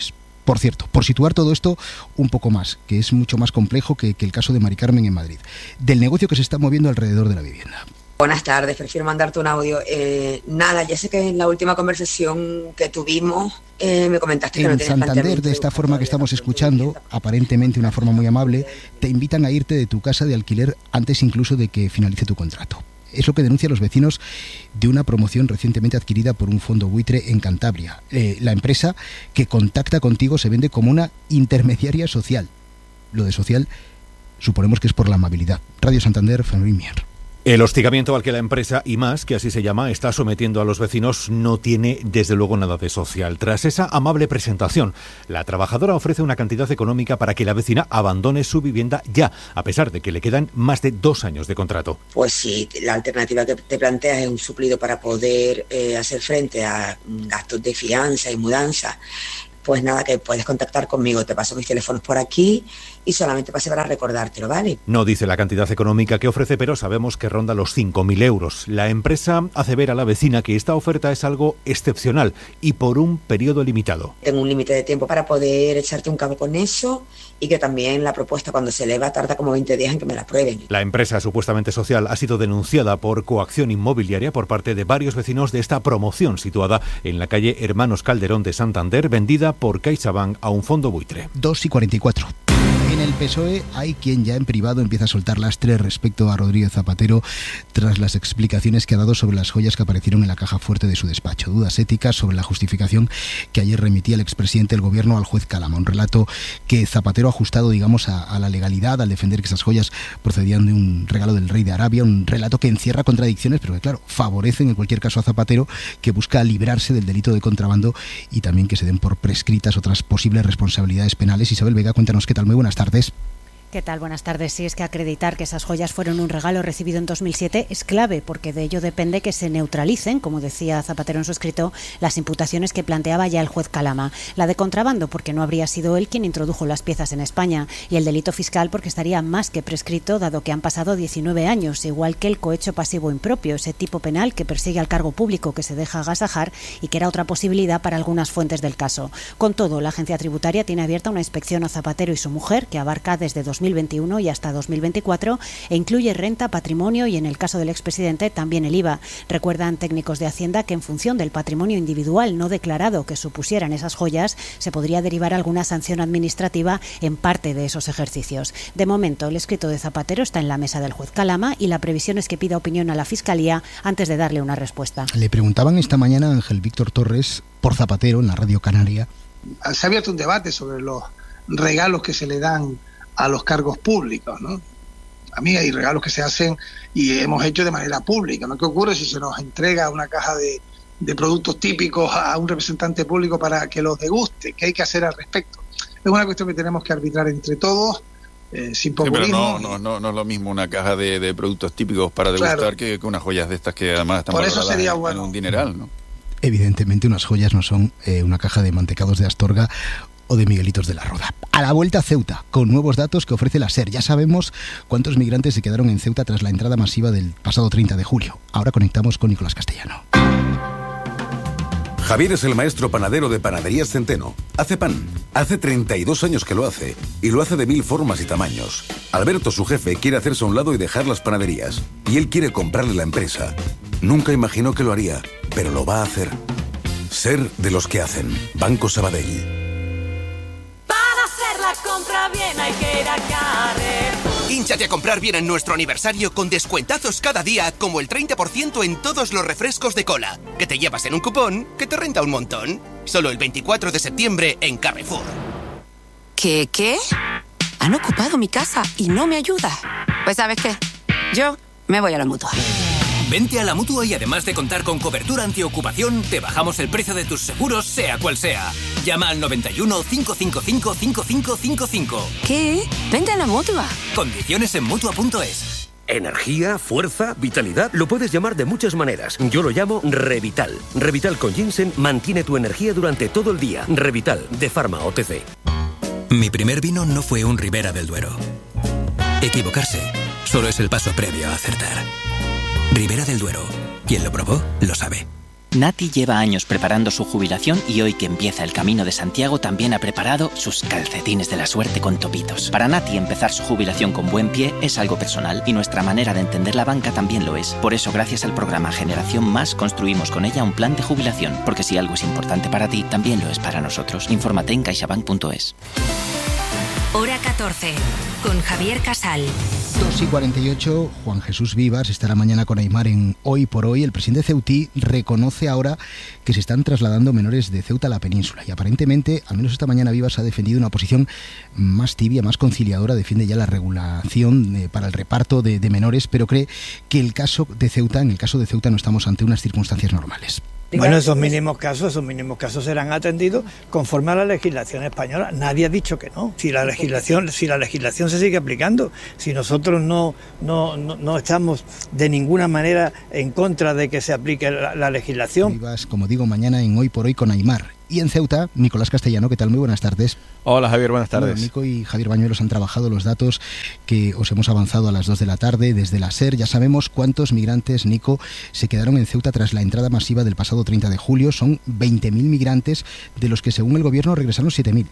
Por cierto, por situar todo esto un poco más, que es mucho más complejo que el caso de Mari Carmen en Madrid, del negocio que se está moviendo alrededor de la vivienda. Buenas tardes, prefiero mandarte un audio. Nada, ya sé que en la última conversación que tuvimos me comentaste que no tienes Santander, planteamiento. de esta forma que estamos escuchando, aparentemente una forma muy amable, te invitan a irte de tu casa de alquiler antes incluso de que finalice tu contrato. Es lo que denuncian los vecinos de una promoción recientemente adquirida por un fondo buitre en Cantabria. La empresa que contacta contigo se vende como una intermediaria social. Lo de social suponemos que es por la amabilidad. Radio Santander, Fermín Mier. El hostigamiento al que la empresa IMAS, que así se llama, está sometiendo a los vecinos no tiene desde luego nada de social. Tras esa amable presentación, la trabajadora ofrece una cantidad económica para que la vecina abandone su vivienda ya, a pesar de que le quedan más de 2 años de contrato. Pues sí, la alternativa que te planteas es un suplido para poder hacer frente a gastos de fianza y mudanza. Pues nada, que puedes contactar conmigo, te paso mis teléfonos por aquí y solamente pasé para recordártelo, ¿vale? No dice la cantidad económica que ofrece, pero sabemos que ronda los 5.000 euros. La empresa hace ver a la vecina que esta oferta es algo excepcional y por un periodo limitado. Tengo un límite de tiempo para poder echarte un cabo con eso y que también la propuesta cuando se eleva tarda como 20 días en que me la aprueben. La empresa supuestamente social ha sido denunciada por coacción inmobiliaria por parte de varios vecinos de esta promoción situada en la calle Hermanos Calderón de Santander, vendida por CaixaBank a un fondo buitre. 2:44. En el PSOE hay quien ya en privado empieza a soltar lastre respecto a Rodríguez Zapatero tras las explicaciones que ha dado sobre las joyas que aparecieron en la caja fuerte de su despacho. Dudas éticas sobre la justificación que ayer remitía el expresidente del gobierno al juez Calama. Un relato que Zapatero ha ajustado, digamos, a la legalidad al defender que esas joyas procedían de un regalo del rey de Arabia. Un relato que encierra contradicciones, pero que, claro, favorecen en cualquier caso a Zapatero, que busca librarse del delito de contrabando y también que se den por prescritas otras posibles responsabilidades penales. Isabel Vega, cuéntanos qué tal. Muy buenas tardes. ¿Qué tal? Buenas tardes. Sí, es que acreditar que esas joyas fueron un regalo recibido en 2007 es clave, porque de ello depende que se neutralicen, como decía Zapatero en su escrito, las imputaciones que planteaba ya el juez Calama. La de contrabando, porque no habría sido él quien introdujo las piezas en España, y el delito fiscal, porque estaría más que prescrito, dado que han pasado 19 años, igual que el cohecho pasivo impropio, ese tipo penal que persigue al cargo público que se deja agasajar y que era otra posibilidad para algunas fuentes del caso. Con todo, la agencia tributaria tiene abierta una inspección a Zapatero y su mujer, que abarca desde 2021 y hasta 2024 e incluye renta, patrimonio y, en el caso del expresidente, también el IVA. Recuerdan técnicos de Hacienda que en función del patrimonio individual no declarado que supusieran esas joyas, se podría derivar alguna sanción administrativa en parte de esos ejercicios. De momento, el escrito de Zapatero está en la mesa del juez Calama y la previsión es que pida opinión a la Fiscalía antes de darle una respuesta. Le preguntaban esta mañana a Ángel Víctor Torres por Zapatero en la Radio Canaria. Se ha abierto un debate sobre los regalos que se le dan a los cargos públicos, ¿no? A mí hay regalos que se hacen y hemos hecho de manera pública, ¿no? ¿Qué ocurre si se nos entrega una caja de productos típicos a un representante público para que los deguste? ¿Qué hay que hacer al respecto? Es una cuestión que tenemos que arbitrar entre todos, sin populismo. Sí, pero no es lo mismo una caja de productos típicos para degustar, claro, que unas joyas de estas que además están valoradas en un dineral, ¿no? Evidentemente unas joyas no son una caja de mantecados de Astorga o de Miguelitos de la Roda. A la vuelta a Ceuta, con nuevos datos que ofrece la SER. Ya sabemos cuántos migrantes se quedaron en Ceuta tras la entrada masiva del pasado 30 de julio. Ahora conectamos con Nicolás Castellano. Javier es el maestro panadero de Panaderías Centeno. Hace pan. Hace 32 años que lo hace. Y lo hace de 1000 formas y tamaños. Alberto, su jefe, quiere hacerse a un lado y dejar las panaderías. Y él quiere comprarle la empresa. Nunca imaginó que lo haría, pero lo va a hacer. Ser de los que hacen. Banco Sabadell. Compra bien, hay que ir a Carrefour. Hínchate a comprar bien en nuestro aniversario con descuentazos cada día, como el 30% en todos los refrescos de cola, que te llevas en un cupón que te renta un montón. Solo el 24 de septiembre en Carrefour. ¿Qué? Han ocupado mi casa y no me ayuda. Pues ¿sabes qué? Yo me voy a la Mutua. Vente a la Mutua y además de contar con cobertura antiocupación, te bajamos el precio de tus seguros, sea cual sea. Llama al 91 555 5555. ¿Qué? Vente a la Mutua. Condiciones en Mutua.es. Energía, fuerza, vitalidad, lo puedes llamar de muchas maneras. Yo lo llamo Revital. Revital con ginseng mantiene tu energía durante todo el día. Revital, de Pharma OTC. Mi primer vino no fue un Ribera del Duero. Equivocarse solo es el paso previo a acertar. Ribera del Duero. Quien lo probó, lo sabe. Nati lleva años preparando su jubilación y hoy que empieza el Camino de Santiago también ha preparado sus calcetines de la suerte con topitos. Para Nati empezar su jubilación con buen pie es algo personal y nuestra manera de entender la banca también lo es. Por eso, gracias al programa Generación Más, construimos con ella un plan de jubilación, porque si algo es importante para ti, también lo es para nosotros. Infórmate en caixabank.es. Hora 14, con Javier Casal. 2:48, Juan Jesús Vivas estará mañana con Aimar en Hoy por Hoy. El presidente ceutí reconoce ahora que se están trasladando menores de Ceuta a la península y aparentemente, al menos esta mañana, Vivas ha defendido una posición más tibia, más conciliadora, defiende ya la regulación para el reparto de menores, pero cree que en el caso de Ceuta no estamos ante unas circunstancias normales. Bueno, esos mínimos casos serán atendidos conforme a la legislación española. Nadie ha dicho que no. Si la legislación se sigue aplicando, si nosotros no estamos de ninguna manera en contra de que se aplique la legislación. Vivas, como digo, mañana en Hoy por Hoy con Aimar. Y en Ceuta, Nicolás Castellano, ¿qué tal? Muy buenas tardes. Hola Javier, buenas tardes. Bueno, Nico y Javier Bañuelos han trabajado los datos que os hemos avanzado a las 2 de la tarde desde la SER. Ya sabemos cuántos migrantes, Nico, se quedaron en Ceuta tras la entrada masiva del pasado 30 de julio. Son 20.000 migrantes, de los que según el gobierno regresaron 7.000.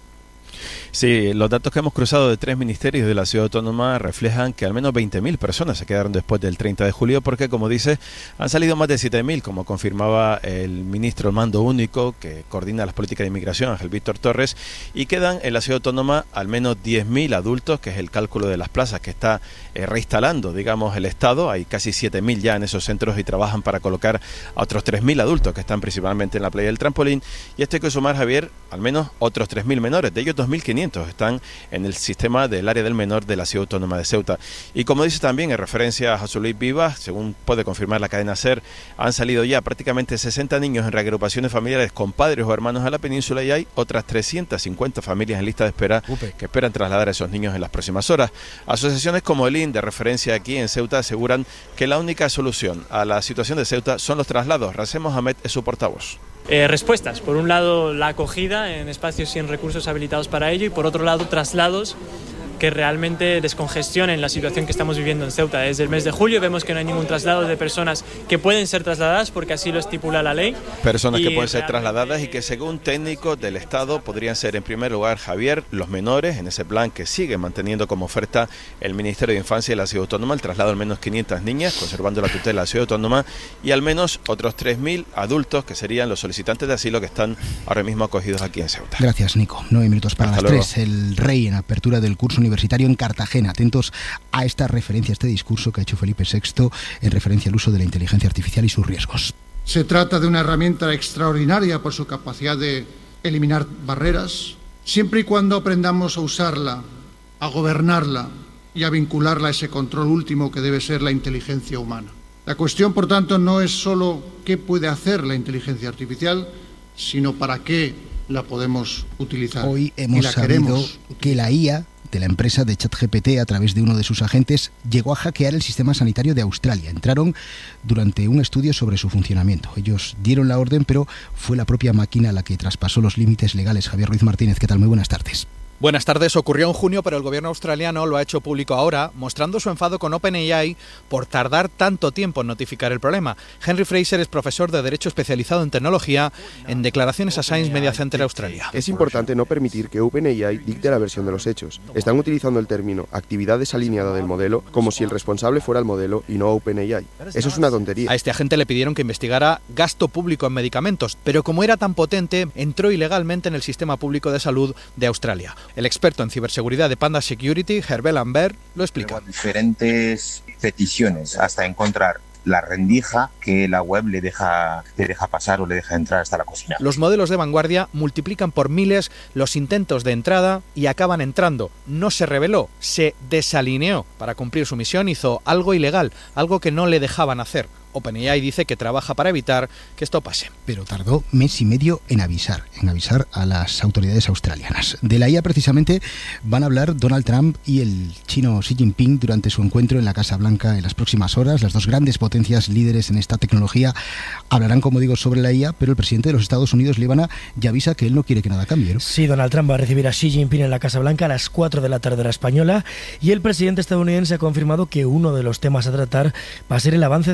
Sí, los datos que hemos cruzado de 3 ministerios de la ciudad autónoma reflejan que al menos 20.000 personas se quedaron después del 30 de julio porque, como dice, han salido más de 7.000, como confirmaba el ministro al mando único que coordina las políticas de inmigración, Ángel Víctor Torres, y quedan en la ciudad autónoma al menos 10.000 adultos, que es el cálculo de las plazas que está reinstalando, digamos, el Estado. Hay casi 7.000 ya en esos centros y trabajan para colocar a otros 3.000 adultos que están principalmente en la playa del Trampolín. Y esto hay que sumar, Javier, al menos otros 3.000 menores, de ellos 2.500 están en el sistema del área del menor de la ciudad autónoma de Ceuta. Y como dice también en referencia a José Luis Vivas, según puede confirmar la cadena SER, han salido ya prácticamente 60 niños en reagrupaciones familiares con padres o hermanos a la península y hay otras 350 familias en lista de espera que esperan trasladar a esos niños en las próximas horas. Asociaciones como el IN, de referencia aquí en Ceuta, aseguran que la única solución a la situación de Ceuta son los traslados. Racem Mohamed es su portavoz. Respuestas. Por un lado, la acogida en espacios sin recursos habilitados para ello y por otro lado, traslados que realmente descongestionen la situación que estamos viviendo en Ceuta. Desde el mes de julio vemos que no hay ningún traslado de personas que pueden ser trasladadas porque así lo estipula la ley. Personas que pueden ser trasladadas y que según técnicos del Estado podrían ser en primer lugar, Javier, los menores, en ese plan que sigue manteniendo como oferta el Ministerio de Infancia y la Ciudad Autónoma, el traslado al menos 500 niñas, conservando la tutela de la Ciudad Autónoma, y al menos otros 3.000 adultos que serían los solicitantes de asilo que están ahora mismo acogidos aquí en Ceuta. Gracias, Nico. 9 minutos para las 3. El Rey en apertura del curso universitario en Cartagena. Atentos a esta referencia, a este discurso que ha hecho Felipe VI en referencia al uso de la inteligencia artificial y sus riesgos. Se trata de una herramienta extraordinaria por su capacidad de eliminar barreras, siempre y cuando aprendamos a usarla, a gobernarla y a vincularla a ese control último que debe ser la inteligencia humana. La cuestión, por tanto, no es solo qué puede hacer la inteligencia artificial, sino para qué la podemos utilizar. Hoy hemos sabido que la IA de la empresa de ChatGPT, a través de uno de sus agentes, llegó a hackear el sistema sanitario de Australia. Entraron durante un estudio sobre su funcionamiento. Ellos dieron la orden, pero fue la propia máquina la que traspasó los límites legales. Javier Ruiz Martínez, ¿qué tal? Muy buenas tardes. Buenas tardes. Ocurrió en junio, pero el gobierno australiano lo ha hecho público ahora, mostrando su enfado con OpenAI por tardar tanto tiempo en notificar el problema. Henry Fraser es profesor de Derecho especializado en tecnología en declaraciones a Science Media Center Australia. Es importante no permitir que OpenAI dicte la versión de los hechos. Están utilizando el término actividad desalineada del modelo como si el responsable fuera el modelo y no OpenAI. Eso es una tontería. A este agente le pidieron que investigara gasto público en medicamentos, pero como era tan potente, entró ilegalmente en el sistema público de salud de Australia. El experto en ciberseguridad de Panda Security, Herbert Lambert, lo explica. Diferentes peticiones hasta encontrar la rendija que la web le deja pasar o le deja entrar hasta la cocina. Los modelos de vanguardia multiplican por miles los intentos de entrada y acaban entrando. No se reveló, se desalineó. Para cumplir su misión hizo algo ilegal, algo que no le dejaban hacer. OpenAI dice que trabaja para evitar que esto pase. Pero tardó mes y medio en avisar a las autoridades australianas. De la IA precisamente van a hablar Donald Trump y el chino Xi Jinping durante su encuentro en la Casa Blanca en las próximas horas. Las dos grandes potencias líderes en esta tecnología hablarán, como digo, sobre la IA, pero el presidente de los Estados Unidos, Líbana, ya avisa que él no quiere que nada cambie, ¿no? Sí, Donald Trump va a recibir a Xi Jinping en la Casa Blanca a las 4 de la tarde hora española y el presidente estadounidense ha confirmado que uno de los temas a tratar va a ser el avance de la inteligencia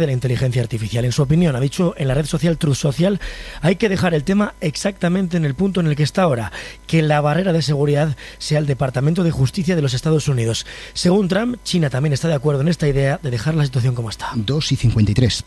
inteligencia artificial. En su opinión, ha dicho en la red social Truth Social, hay que dejar el tema exactamente en el punto en el que está ahora, que la barrera de seguridad sea el Departamento de Justicia de los Estados Unidos. Según Trump, China también está de acuerdo en esta idea de dejar la situación como está. 2:53.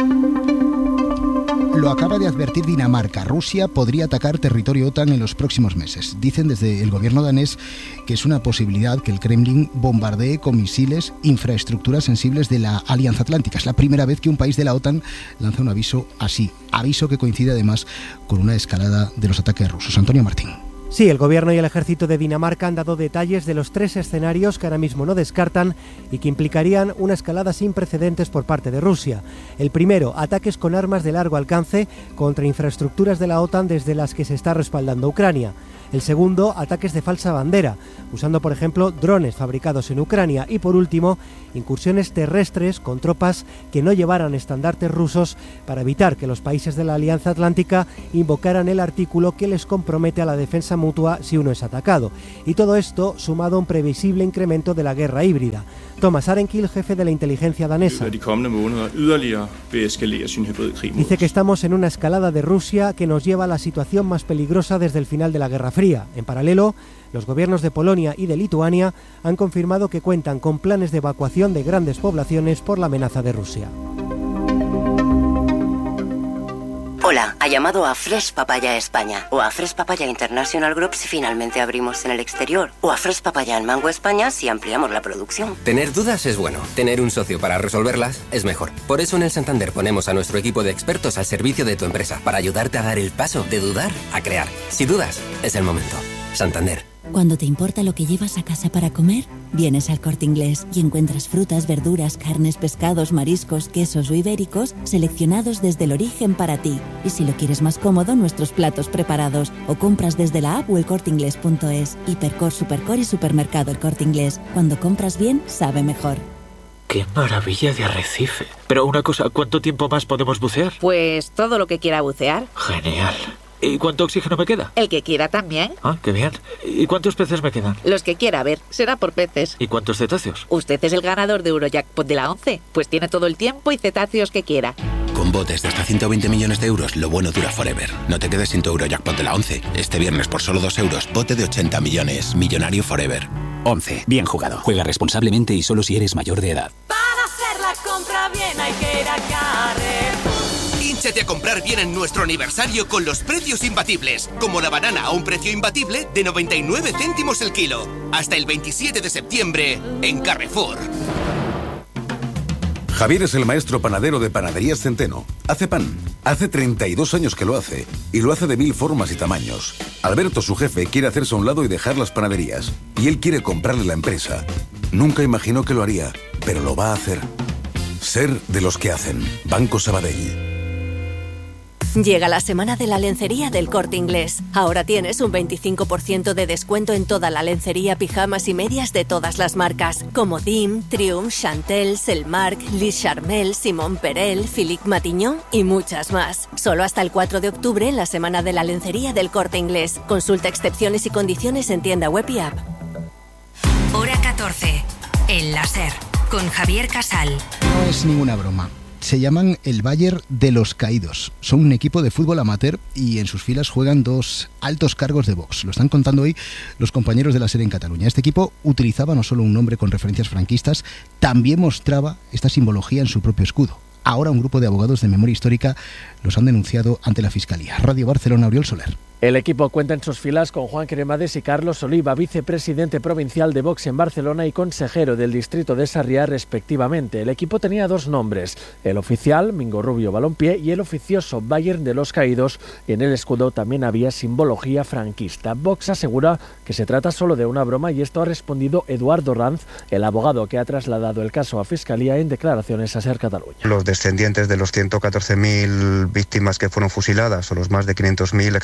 Lo acaba de advertir Dinamarca. Rusia podría atacar territorio OTAN en los próximos meses. Dicen desde el gobierno danés que es una posibilidad que el Kremlin bombardee con misiles infraestructuras sensibles de la Alianza Atlántica. Es la primera vez que un país de la OTAN lanza un aviso así. Aviso que coincide además con una escalada de los ataques rusos. Antonio Martín. Sí, el gobierno y el ejército de Dinamarca han dado detalles de los 3 escenarios que ahora mismo no descartan y que implicarían una escalada sin precedentes por parte de Rusia. El primero, ataques con armas de largo alcance contra infraestructuras de la OTAN desde las que se está respaldando Ucrania. El segundo, ataques de falsa bandera, usando por ejemplo drones fabricados en Ucrania. Y por último, incursiones terrestres con tropas que no llevaran estandartes rusos para evitar que los países de la Alianza Atlántica invocaran el artículo que les compromete a la defensa mutua si uno es atacado. Y todo esto sumado a un previsible incremento de la guerra híbrida. Thomas Arenkiel, jefe de la inteligencia danesa, dice que estamos en una escalada de Rusia que nos lleva a la situación más peligrosa desde el final de la Guerra Fría. En paralelo, los gobiernos de Polonia y de Lituania han confirmado que cuentan con planes de evacuación de grandes poblaciones por la amenaza de Rusia. Hola, ha llamado a Fresh Papaya España o a Fresh Papaya International Group si finalmente abrimos en el exterior o a Fresh Papaya en Mango España si ampliamos la producción. Tener dudas es bueno, tener un socio para resolverlas es mejor. Por eso en el Santander ponemos a nuestro equipo de expertos al servicio de tu empresa para ayudarte a dar el paso de dudar a crear. Si dudas, es el momento. Santander. Cuando te importa lo que llevas a casa para comer, vienes al Corte Inglés y encuentras frutas, verduras, carnes, pescados, mariscos, quesos o ibéricos seleccionados desde el origen para ti. Y si lo quieres más cómodo, nuestros platos preparados o compras desde la app o elcorteinglés.es. Hipercor, Supercor y Supermercado El Corte Inglés. Cuando compras bien, sabe mejor. ¡Qué maravilla de arrecife! Pero una cosa, ¿cuánto tiempo más podemos bucear? Pues todo lo que quiera bucear. Genial. ¿Y cuánto oxígeno me queda? El que quiera también. Ah, qué bien. ¿Y cuántos peces me quedan? Los que quiera, a ver, será por peces. ¿Y cuántos cetáceos? Usted es el ganador de Eurojackpot de la 11, pues tiene todo el tiempo y cetáceos que quiera. Con botes de hasta 120 millones de euros, lo bueno dura forever. No te quedes sin tu Eurojackpot de la 11. Este viernes por solo 2 euros, bote de 80 millones. Millonario forever. 11. Bien jugado. Juega responsablemente y solo si eres mayor de edad. Para hacer la compra bien hay que ir a Carrefour. Hínchate a comprar bien en nuestro aniversario con los precios imbatibles, como la banana a un precio imbatible de 99 céntimos el kilo. Hasta el 27 de septiembre en Carrefour. Javier es el maestro panadero de Panaderías Centeno. Hace pan. Hace 32 años que lo hace. Y lo hace de 1000 formas y tamaños. Alberto, su jefe, quiere hacerse a un lado y dejar las panaderías. Y él quiere comprarle la empresa. Nunca imaginó que lo haría, pero lo va a hacer. Ser de los que hacen. Banco Sabadell. Llega la semana de la lencería del Corte Inglés. Ahora tienes un 25% de descuento en toda la lencería, pijamas y medias de todas las marcas, como Dim, Triumph, Chantel, Selmark, Lis Charmel, Simon Perel, Philippe Matignon y muchas más. Solo hasta el 4 de octubre en la semana de la lencería del Corte Inglés. Consulta excepciones y condiciones en tienda web y app. Hora 14. El láser. Con Javier Casal. No es ninguna broma. Se llaman el Bayern de los Caídos. Son un equipo de fútbol amateur y en sus filas juegan 2 altos cargos de Vox. Lo están contando hoy los compañeros de la SER en Cataluña. Este equipo utilizaba no solo un nombre con referencias franquistas, también mostraba esta simbología en su propio escudo. Ahora un grupo de abogados de memoria histórica los han denunciado ante la Fiscalía. Radio Barcelona, Oriol Soler. El equipo cuenta en sus filas con Juan Cremades y Carlos Oliva, vicepresidente provincial de Vox en Barcelona y consejero del distrito de Sarriá, respectivamente. El equipo tenía 2 nombres, el oficial, Mingo Rubio Balompié, y el oficioso Bayern de los Caídos, y en el escudo también había simbología franquista. Vox asegura que se trata solo de una broma y esto ha respondido Eduardo Ranz, el abogado que ha trasladado el caso a Fiscalía en declaraciones a SER Cataluña. Los descendientes de los 114.000 víctimas que fueron fusiladas o los más de 500.000 exiliados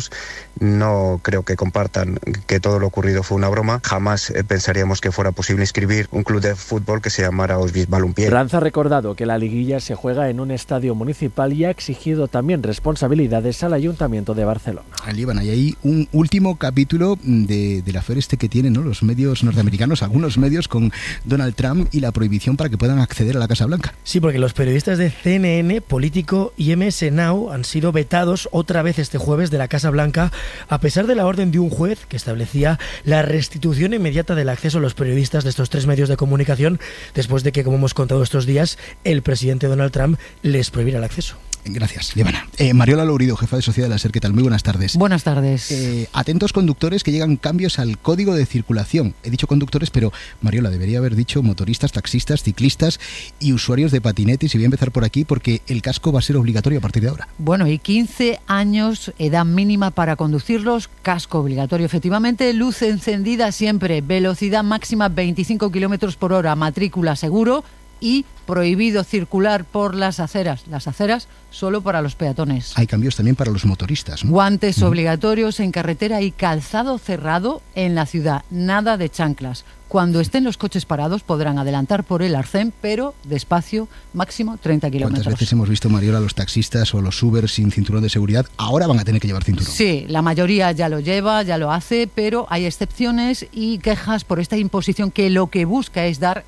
ellos no creo que compartan que todo lo ocurrido fue una broma. Jamás pensaríamos que fuera posible inscribir un club de fútbol que se llamara Auschwitz Balompié. Ranz ha recordado que la liguilla se juega en un estadio municipal y ha exigido también responsabilidades al Ayuntamiento de Barcelona. Líbana, y hay un último capítulo del affair que tienen, ¿no?, los medios norteamericanos, algunos medios, con Donald Trump y la prohibición para que puedan acceder a la Casa Blanca. Sí, porque los periodistas de CNN, Político y MS Now han sido vetados otra vez este jueves de la Casa Blanca, a pesar de la orden de un juez que establecía la restitución inmediata del acceso a los periodistas de estos tres medios de comunicación, después de que, como hemos contado estos días, el presidente Donald Trump les prohibiera el acceso. Gracias, Líbana. Mariola Lourido, jefa de Sociedad de la SER, ¿qué tal? Muy buenas tardes. Buenas tardes. Atentos conductores, que llegan cambios al código de circulación. He dicho conductores, pero Mariola, debería haber dicho motoristas, taxistas, ciclistas y usuarios de patinetes. Y voy a empezar por aquí porque el casco va a ser obligatorio a partir de ahora. Bueno, y 15 años, edad mínima para conducirlos, casco obligatorio efectivamente, luz encendida siempre, velocidad máxima 25 kilómetros por hora, matrícula seguro y prohibido circular por las aceras solo para los peatones. Hay cambios también para los motoristas, ¿no? Guantes obligatorios en carretera y calzado cerrado en la ciudad, nada de chanclas. Cuando estén los coches parados podrán adelantar por el arcén, pero despacio, máximo 30 kilómetros. ¿Cuántas veces hemos visto, Mariola, a los taxistas o los Uber sin cinturón de seguridad? Ahora van a tener que llevar cinturón. Sí, la mayoría ya lo lleva, ya lo hace, pero hay excepciones y quejas por esta imposición que lo que busca es dar